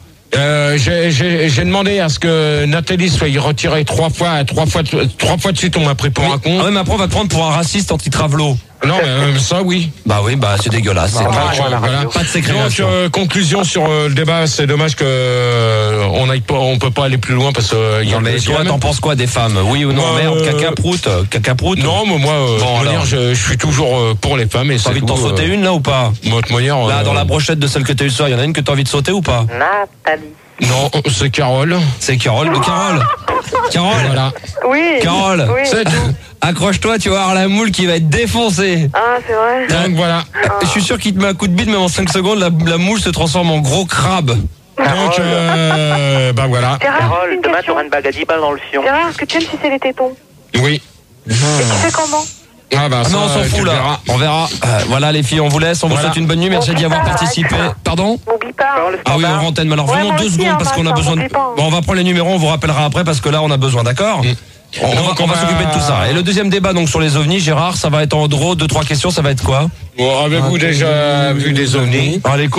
S1: J'ai demandé à ce que Nathalie soit retirée trois fois de suite, on m'a pris pour un con.
S4: Ah ouais, mais après on va te prendre pour un raciste anti-travelo.
S1: Non, mais ça oui.
S4: Bah oui, c'est dégueulasse.
S1: Voilà.
S4: Pas de ségrégation.
S1: Donc, conclusion sur le débat, c'est dommage que on peut pas aller plus loin parce que il y a.
S4: Mais toi, t'en penses quoi des femmes? Oui ou non? Merde, caca prout.
S1: Non, mais moi, je suis toujours pour les femmes.
S4: T'as envie de t'en sauter une là ou pas? Là, dans la brochette de celle que t'as eu ce soir, il y en a une que t'as envie de sauter ou pas?
S3: Nathalie.
S1: Non, c'est Carole.
S4: C'est Carole. Carole.
S1: Voilà.
S2: Oui.
S4: Carole.
S2: Oui.
S1: C'est tout.
S4: Accroche-toi, tu vas avoir la moule qui va être défoncée.
S2: Ah, c'est vrai.
S1: Donc voilà.
S4: Je suis sûr qu'il te met un coup de bite, mais en 5 secondes, la moule se transforme en gros crabe.
S1: Donc, voilà.
S3: Carole, demain tu auras une bague à 10 balles dans le fion.
S2: Gérard, est-ce que tu aimes sucer les tétons?
S1: Oui.
S2: Et tu fais comment?
S4: Non, on s'en fout là. On verra. Voilà les filles, on vous laisse. On vous souhaite une bonne nuit. Merci d'y avoir participé. Pardon?
S2: N'oublie pas.
S4: Ah oui, en antenne. Mais alors vraiment 2 secondes parce qu'on a besoin de. Bon, on va prendre les numéros. On vous rappellera après parce que là, on a besoin. D'accord? On va s'occuper de tout ça. Et le deuxième débat donc sur les ovnis, Gérard, ça va être en gros 2-3 questions. Ça va être quoi?
S1: Bon, avez-vous déjà vu des ovnis?
S4: Allez,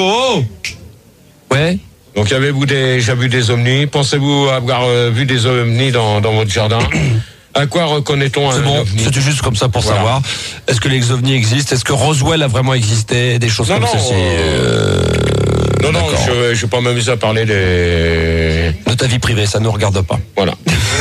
S4: ouais.
S1: Donc, avez-vous déjà vu des ovnis? Pensez-vous avoir vu des ovnis dans votre jardin? À quoi reconnaît-on un ovni?
S4: C'était juste comme ça pour savoir. Est-ce que les ovnis existent? Est-ce que Roswell a vraiment existé? Des choses comme ceci.
S1: Non, je vais pas m'amuser à parler de
S4: ta vie privée, ça ne nous regarde pas.
S1: Voilà.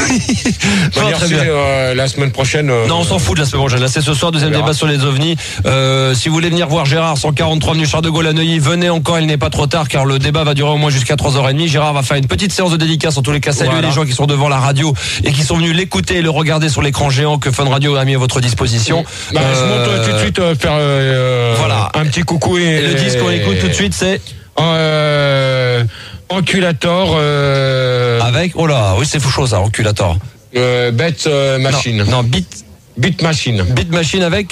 S1: Merci, la semaine prochaine.
S4: Non, on s'en fout de la semaine prochaine. Là, c'est ce soir, deuxième débat sur les ovnis. Si vous voulez venir voir Gérard, 143 avenue Charles de Gaulle à Neuilly, venez encore, il n'est pas trop tard, car le débat va durer au moins jusqu'à 3h30. Gérard va faire une petite séance de dédicace, en tous les cas, saluer les gens qui sont devant la radio et qui sont venus l'écouter et le regarder sur l'écran géant que Fun Radio a mis à votre disposition.
S1: Je monte tout de suite faire un petit coucou et
S4: le disque qu'on écoute tout de suite, c'est
S1: Enculator
S4: avec c'est fou chose ça, Enculator.
S1: Beat Machine.
S4: Non,
S1: Beat Machine.
S4: Beat Machine avec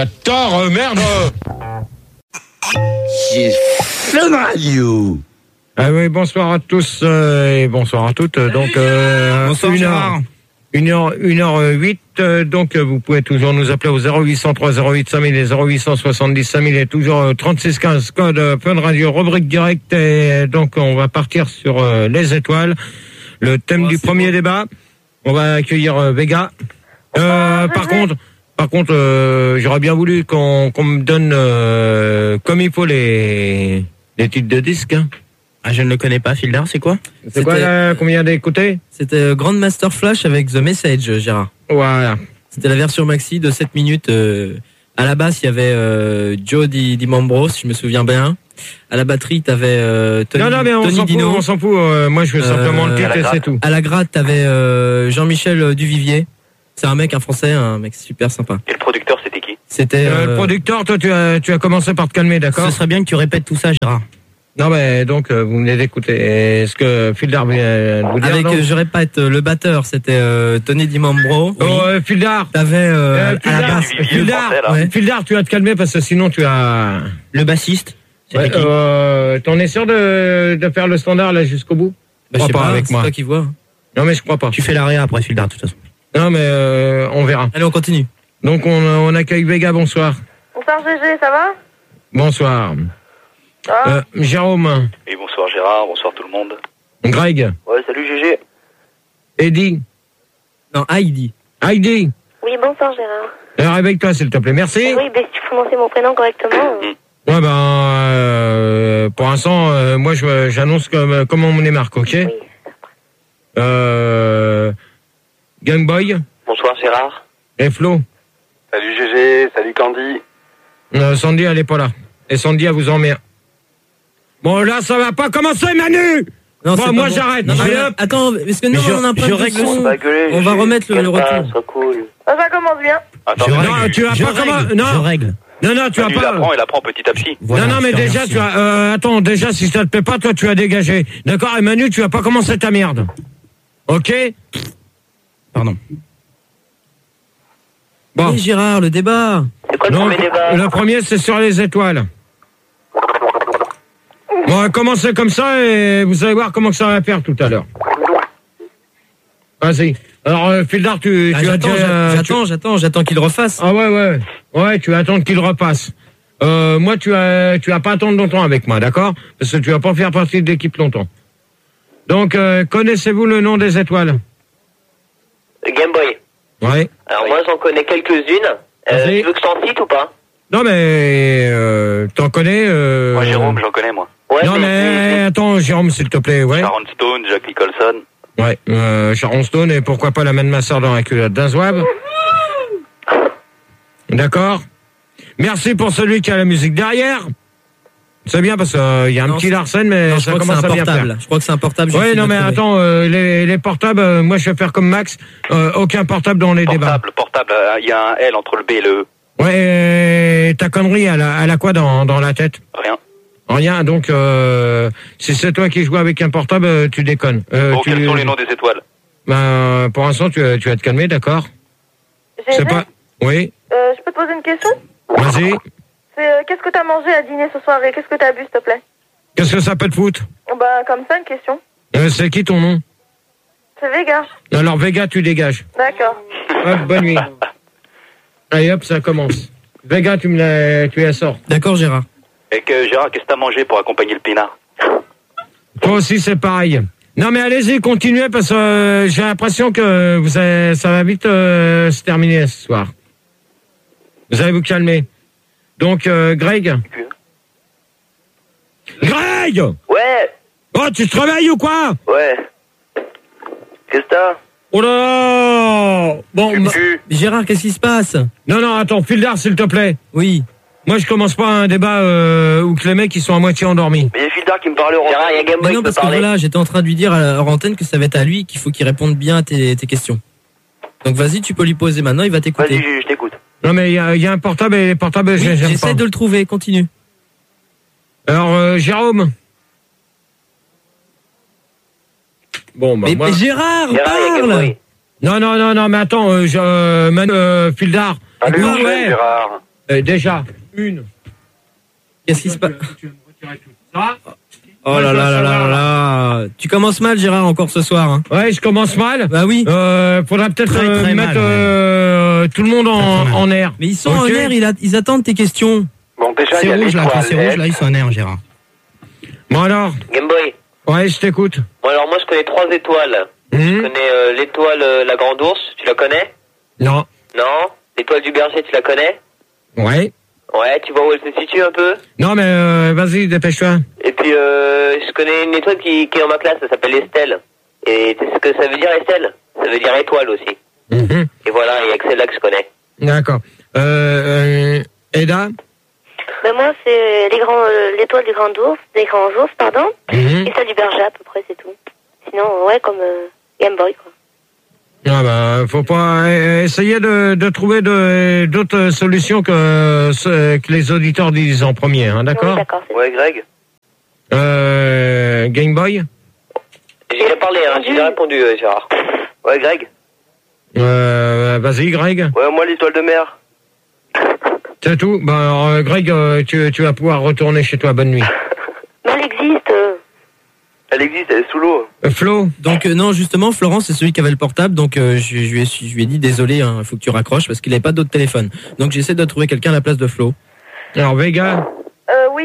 S1: Enculator, merde.
S9: C'est Fun Radio.
S1: Ah oui, bonsoir à tous et bonsoir à toutes. Donc,
S5: bonsoir Gérard.
S1: 1h08, donc vous pouvez toujours nous appeler au 0803 08 5000 et 0870 5000 et toujours 3615 code Fun Radio, rubrique directe, et donc on va partir sur les étoiles, le thème du premier débat. On va accueillir Vega. Par contre, j'aurais bien voulu qu'on me donne comme il faut les titres de disques. Hein.
S9: Ah, je ne le connais pas, Fildar, c'est quoi?
S1: C'est quoi là, combien d'écouter?
S9: C'était Grandmaster Flash avec The Message, Gérard.
S1: Voilà.
S9: C'était la version maxi de 7 minutes. À la basse, il y avait Joe Di Mambro, si je me souviens bien. À la batterie, t'avais Tony Dino.
S1: Non, mais on s'en fout. Moi, je veux simplement le titre et c'est tout.
S9: À la gratte, t'avais Jean-Michel Duvivier. C'est un Français, un mec super sympa.
S3: Et le producteur, c'était qui?
S9: C'était
S1: le producteur. Toi, tu as commencé par te calmer, d'accord?
S9: Ce serait bien que tu répètes tout ça, Gérard.
S1: Non, mais donc vous venez d'écouter. Est-ce que Fildar vient de vous dire?
S9: Je répète, le batteur, c'était Tony Di Mambro.
S1: Oui. Fildar.
S9: T'avais à la basse.
S1: Fildar, tu vas te calmer parce que sinon tu as
S9: le bassiste.
S1: Ouais, t'en es sûr de faire le standard là jusqu'au bout?
S9: Je sais pas,
S1: avec
S9: c'est
S1: moi.
S9: toi qui vois.
S1: Non, mais je crois pas.
S9: Tu fais l'arrière après Fildar, de toute façon.
S1: Non, mais on verra.
S9: Allez, on continue.
S1: Donc on accueille Vega. Bonsoir.
S7: Bonsoir GG, ça va?
S1: Bonsoir. Jérôme.
S3: Oui, bonsoir Gérard, bonsoir tout le monde.
S1: Greg.
S3: Ouais, salut GG.
S1: Eddie.
S9: Non, Heidi.
S1: Heidi.
S2: Oui, bonsoir Gérard.
S1: Réveille-toi s'il te plaît, merci.
S2: Oui, si tu prononces mon prénom correctement.
S1: Ouais, pour l'instant, moi j'annonce comme on est marque, ok?
S2: Oui.
S1: Gameboy.
S3: Bonsoir Gérard.
S1: Et Flo.
S3: Salut GG, salut Candy.
S1: Sandy, elle est pas là. Et Sandy, elle vous emmerde. Bon, là, ça va pas commencer, Manu!
S9: Non,
S1: bon, moi, j'arrête.
S9: Attends, parce que nous, on a un problème de son. On va remettre le retour.
S3: Cool.
S7: Ça commence bien.
S3: Attends,
S1: non, tu vas pas commencer. Non,
S9: je règle.
S1: Non, tu vas pas.
S3: Il apprend petit à petit.
S1: Voilà, non, mais déjà, tu as. Attends, déjà, si ça te plaît pas, toi, tu as dégagé. D'accord? Et Manu, tu vas pas commencer ta merde. Ok?
S9: Pardon.
S1: Bon.
S9: Oui, Gérard, le débat.
S3: C'est quoi le premier débat?
S1: Le premier, c'est sur les étoiles. Bon, on va commencer comme ça et vous allez voir comment ça va faire tout à l'heure. Vas-y. Alors, Fildar, tu as déjà...
S9: J'attends qu'il refasse.
S1: Ah ouais. Ouais, tu vas attendre qu'il repasse. Moi, tu vas pas attendre longtemps avec moi, d'accord? Parce que tu vas pas faire partie de l'équipe longtemps. Donc, connaissez-vous le nom des étoiles?
S3: Game Boy.
S1: Ouais.
S3: Alors moi, j'en connais quelques-unes. Tu veux que je t'en cite ou pas?
S1: Non, mais t'en connais
S3: Moi, Jérôme, j'en connais, moi. Ouais,
S1: non, mais attends, Jérôme, s'il te plaît, ouais.
S3: Sharon Stone, Jack Nicholson.
S1: Ouais, Sharon Stone, et pourquoi pas la main de ma soeur dans la culotte d'un zouave. D'accord. Merci pour celui qui a la musique derrière. C'est bien parce qu'il y a un petit Larsen, mais ça commence à bien faire.
S9: Je crois que c'est un portable.
S1: Oui, non, mais attends, les portables, moi je vais faire comme Max, aucun portable dans les débats.
S3: Portable, il y a un L entre le B et le E.
S1: Ouais, ta connerie, elle a quoi dans la tête? Rien, donc si c'est toi qui joues avec un portable, tu déconnes.
S3: Quels sont les noms des étoiles?
S1: Ben, pour l'instant, tu vas te calmer, d'accord? C'est pas... Oui.
S7: Je peux te poser une question?
S1: Vas-y.
S7: Qu'est-ce que t'as mangé à dîner ce soir et qu'est-ce que t'as bu, s'il te plaît?
S1: Qu'est-ce que ça peut te foutre?
S7: Bah, comme ça, une question.
S1: C'est qui ton nom?
S7: C'est Vega.
S1: Alors, Vega, tu dégages.
S7: D'accord.
S1: Hop, bonne nuit. Allez, hop, ça commence. Vega, tu la sors.
S9: D'accord, Gérard.
S3: Et Gérard, qu'est-ce que t'as mangé pour accompagner le pinard?
S1: Toi aussi, c'est pareil. Non, mais allez-y, continuez, parce que j'ai l'impression que ça va vite se terminer ce soir. Vous allez vous calmer. Donc, Greg. Greg!
S3: Ouais.
S1: Oh, tu te réveilles ou quoi?
S3: Ouais. Qu'est-ce que t'as?
S1: Oh là là! Bon,
S9: Gérard, qu'est-ce qui se passe?
S1: Non, attends, Fildar, s'il te plaît.
S9: Oui.
S1: Moi, je commence pas un débat où que les mecs, ils sont à moitié endormis.
S3: Mais il y a Fildar qui me parlait au Gérard, il y a Game Boy.
S9: Non, parce que voilà, j'étais en train de lui dire à la antenne que ça va être à lui qu'il faut qu'il réponde bien à tes questions. Donc vas-y, tu peux lui poser maintenant, il va t'écouter.
S3: Vas-y, je t'écoute.
S1: Non, mais il y a un portable et les portables, j'aime pas.
S9: J'essaie de le trouver, continue.
S1: Alors, Jérôme. Bon, bah,
S9: mais Gérard, parle!
S1: Non, mais attends, Fildar.
S3: Gérard.
S1: Déjà, une.
S9: Qu'est-ce qui se passe?
S1: Tu vas me retirer tout ça.
S9: Oh là là là là là. Tu commences mal, Gérard, encore ce soir. Hein.
S1: Ouais, je commence mal.
S9: Bah oui.
S1: Faudra peut-être
S5: Très
S1: mettre
S5: mal,
S1: tout le monde en air.
S9: Mais ils sont en air, ils attendent tes questions.
S3: Bon, déjà,
S5: C'est rouge là, quand c'est rouge là, ils sont en air, Gérard.
S1: Bon alors.
S10: Game Boy.
S1: Ouais, je t'écoute.
S10: Bon, alors moi, je connais 3 étoiles. Je connais l'étoile la Grande Ourse, tu la connais?
S1: Non.
S10: Non. L'étoile du Berger, tu la connais?
S1: Ouais.
S10: Ouais, tu vois où elle se situe un peu?
S1: Non, mais vas-y, dépêche-toi.
S10: Et puis, je connais une étoile qui est dans ma classe, ça s'appelle Estelle. Et tu sais ce que ça veut dire, Estelle? Ça veut dire étoile aussi. Et voilà, il y a que celle-là que je connais.
S1: D'accord. Eda?
S2: Ben moi, c'est l'étoile des grands ours, pardon. Et celle du Berger, à peu près, c'est tout. Sinon, ouais, comme Game Boy, quoi.
S1: Ah bah, faut pas essayer de trouver d'autres solutions que les auditeurs disent en premier, hein, d'accord?
S2: Oui, d'accord.
S10: Ouais, Greg?
S1: Game Boy?
S10: J'ai déjà parlé, hein, j'ai déjà répondu, Gérard. Ouais, Greg?
S1: Vas-y, Greg.
S10: Ouais, moi, l'étoile de mer.
S1: C'est tout? Bah, alors, Greg, tu vas pouvoir retourner chez toi. Bonne nuit.
S2: Mais elle existe.
S10: Elle existe, elle est sous l'eau.
S1: Flo?
S9: Donc non, justement, Florent, c'est celui qui avait le portable, donc je lui ai dit désolé, il faut que tu raccroches parce qu'il n'avait pas d'autre téléphone. Donc j'essaie de trouver quelqu'un à la place de Flo.
S1: Alors Vega?
S7: Oui,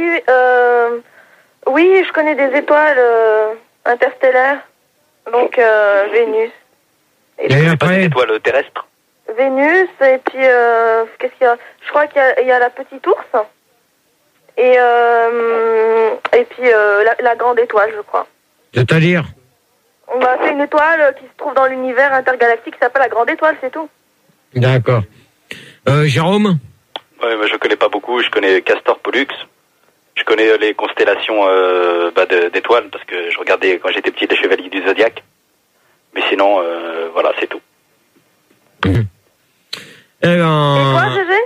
S7: je connais des étoiles interstellaires, donc Vénus.
S1: Et après?
S10: Des étoiles terrestres.
S7: Vénus, et puis qu'est-ce qu'il y a? Je crois qu'il y a la petite ours, et puis la grande étoile, je crois.
S1: C'est-à-dire?
S7: Bah, c'est une étoile qui se trouve dans l'univers intergalactique qui s'appelle la grande étoile, c'est tout.
S1: D'accord. Jérôme?
S3: Ouais, mais je connais pas beaucoup. Je connais Castor Pollux. Je connais les constellations d'étoiles parce que je regardais quand j'étais petit les Chevaliers du Zodiaque. Mais sinon, voilà, c'est tout.
S1: Et
S7: toi, Gégé?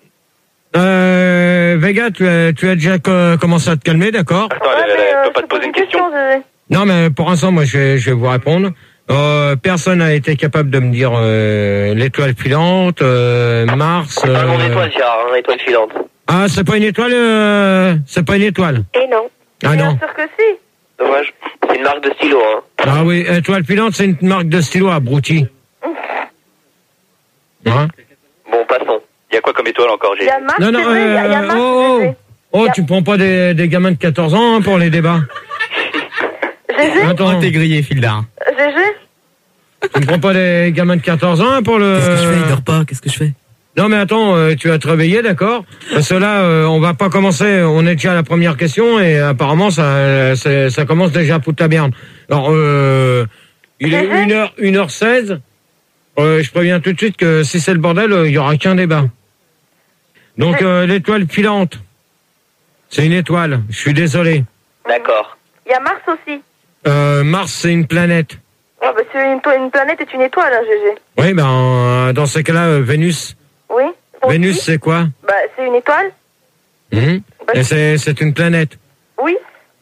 S1: Vega, tu as déjà commencé à te calmer, d'accord?
S3: Attends, elle peut pas te poser une question.
S7: Gégé.
S1: Non, mais pour l'instant, moi, je vais vous répondre. Personne n'a été capable de me dire l'étoile filante, Mars.
S10: C'est pas mon étoile, Gérard, hein, étoile filante.
S1: Ah, c'est pas une étoile. C'est pas une étoile.
S2: Et non.
S1: Ah
S7: Bien
S1: non.
S7: sûr que si.
S10: Dommage. C'est une marque de stylo, hein.
S1: Ah oui, étoile filante, c'est une marque de stylo, abruti. Hein?
S10: Bon, passons.
S3: Il y a quoi comme étoile encore,
S7: Il y a Mars,
S1: Non, non,
S7: c'est vrai, il y a Mars, Gégé.
S1: Oh, tu prends pas des gamins de 14 ans hein, pour les débats.
S7: Gégé?
S1: Attends,
S5: T'es grillé, Fildar.
S7: Gégé?
S1: tu ne prends pas des gamins de 14 ans hein, pour le...
S9: Qu'est-ce que je fais? Il dort pas, qu'est-ce que je fais?
S1: Non mais attends, tu vas te réveiller, d'accord? Parce que là, on va pas commencer, on est déjà à la première question et apparemment ça commence déjà à foutre la merde. Alors, il est 1h16, je préviens tout de suite que si c'est le bordel, il y aura qu'un débat. Donc l'étoile filante, c'est une étoile, je suis désolé.
S10: D'accord.
S7: Il y a Mars aussi.
S1: Mars, c'est une planète.
S7: Ah bah c'est une planète est une étoile, hein, Gégé.
S1: Oui, ben dans ces cas-là, Vénus.
S7: Oui.
S1: Vénus, c'est quoi?
S7: Bah c'est une étoile.
S1: Et c'est une planète.
S7: Oui.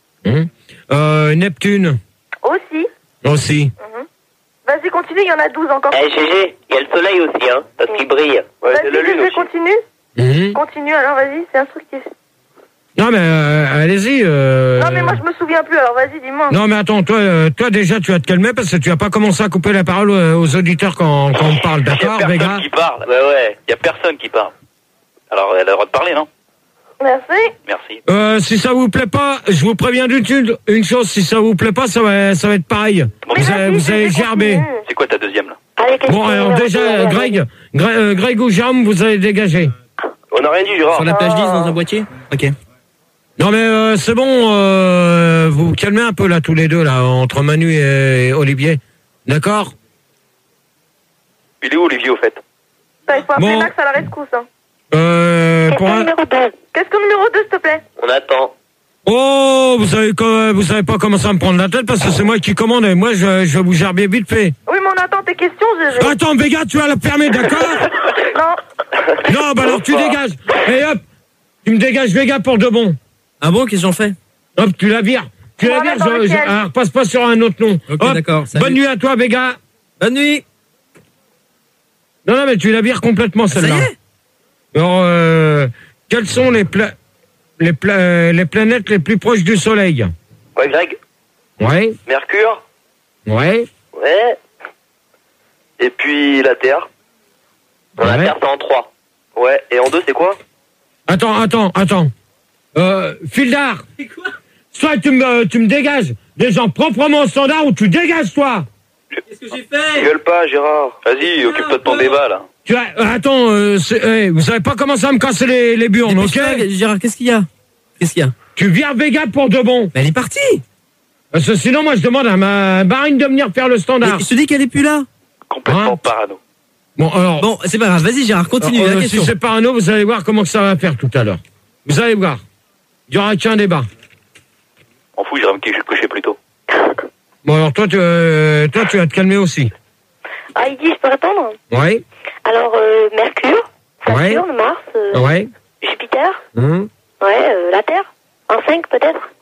S1: Neptune.
S7: Aussi.
S1: Aussi.
S7: Vas-y, continue, il y en a 12 encore.
S10: Eh, GG, il y a le soleil aussi, hein, parce qu'il brille. Ouais, c'est la
S7: Vas-y,
S10: lune
S7: Gégé,
S10: aussi.
S7: continue. Continue, alors vas-y, c'est instructif.
S1: Non mais allez-y.
S7: Non mais moi je me souviens plus, alors vas-y, dis-moi.
S1: Non mais attends, toi déjà tu vas te calmer parce que tu vas pas commencer à couper la parole aux auditeurs quand on parle, d'accord,
S3: Il y a
S1: Vega?
S3: personne qui parle.
S10: Ouais.
S3: Il y a personne qui parle. Alors, elle a le droit de parler, non?
S7: Merci.
S3: Merci.
S1: Si ça vous plaît pas, je vous préviens une chose, si ça vous plaît pas, ça va être pareil. Vous allez gerber.
S3: C'est quoi ta deuxième, là?
S1: Bon alors déjà, Greg ou Jérôme, vous allez dégager.
S10: On n'a rien dit, Gérard.
S9: Sur la plage 10 dans un boîtier? Ok.
S1: Non mais c'est bon, vous vous calmez un peu là tous les deux là entre Manu et Olivier, d'accord?
S3: Il est où, Olivier, au fait?
S7: Il faut appeler
S1: Bon.
S7: Max à la rescousse. Hein.
S1: Pour un...
S7: Qu'est-ce que numéro 2, s'il te plaît?
S10: On attend.
S1: Oh, vous savez pas comment ça me prendre la tête parce que c'est moi qui commande et moi je vais vous gerber vite fait.
S7: Oui, mais on attend tes questions, Gégé.
S1: Attends, Vega, tu vas la fermer, d'accord?
S7: Non.
S1: Non, bah alors tu dégages. Et hop, tu me dégages Vega pour de bon.
S9: Ah bon, qu'est-ce que j'en fais?
S1: Hop, tu la vires. Tu la vires, alors passe pas sur un autre nom.
S9: Ok,
S1: Hop,
S9: d'accord. Salut.
S1: bonne nuit à toi, Vega.
S9: Bonne nuit.
S1: Non, mais tu la vires complètement
S9: Ça
S1: celle-là.
S9: y est?
S1: Alors, quelles sont les planètes les plus proches du Soleil?
S10: Ouais,
S11: Greg.
S12: Ouais.
S11: Mercure.
S12: Ouais.
S11: Ouais. Et puis la Terre.
S10: La Terre, c'est en 3.
S11: Ouais. Et en 2, c'est quoi?
S12: Attends. Fildar. C'est quoi? Soit tu me dégages des gens proprement standards ou tu dégages toi.
S9: Qu'est-ce que j'ai fait?
S11: Gueule pas, Gérard. Vas-y, occupe-toi de ton débat, là.
S12: Attends, vous savez pas comment ça me casser les burnes, ok?
S9: Gérard, qu'est-ce qu'il y a?
S12: Tu viens Vega pour de bon.
S9: Mais elle est partie.
S12: Parce que sinon, moi, je demande à ma Marine de venir faire le standard.
S9: Mais je te dis qu'elle est plus là.
S11: Complètement parano.
S12: Bon, alors.
S9: Bon, c'est pas grave. Vas-y, Gérard, continue la question.
S12: Si c'est parano, vous allez voir comment ça va faire tout à l'heure. Vous allez voir. Il y aura qu'un débat.
S11: On fout, j'irai me coucher plus tôt.
S12: Bon, alors toi, tu vas te calmer aussi.
S2: Ah, il dit, je peux répondre?
S12: Oui.
S2: Alors, Mercure, Saturne, Mars,
S12: ouais.
S2: Jupiter,
S12: Ouais,
S2: la Terre, en 5 peut-être?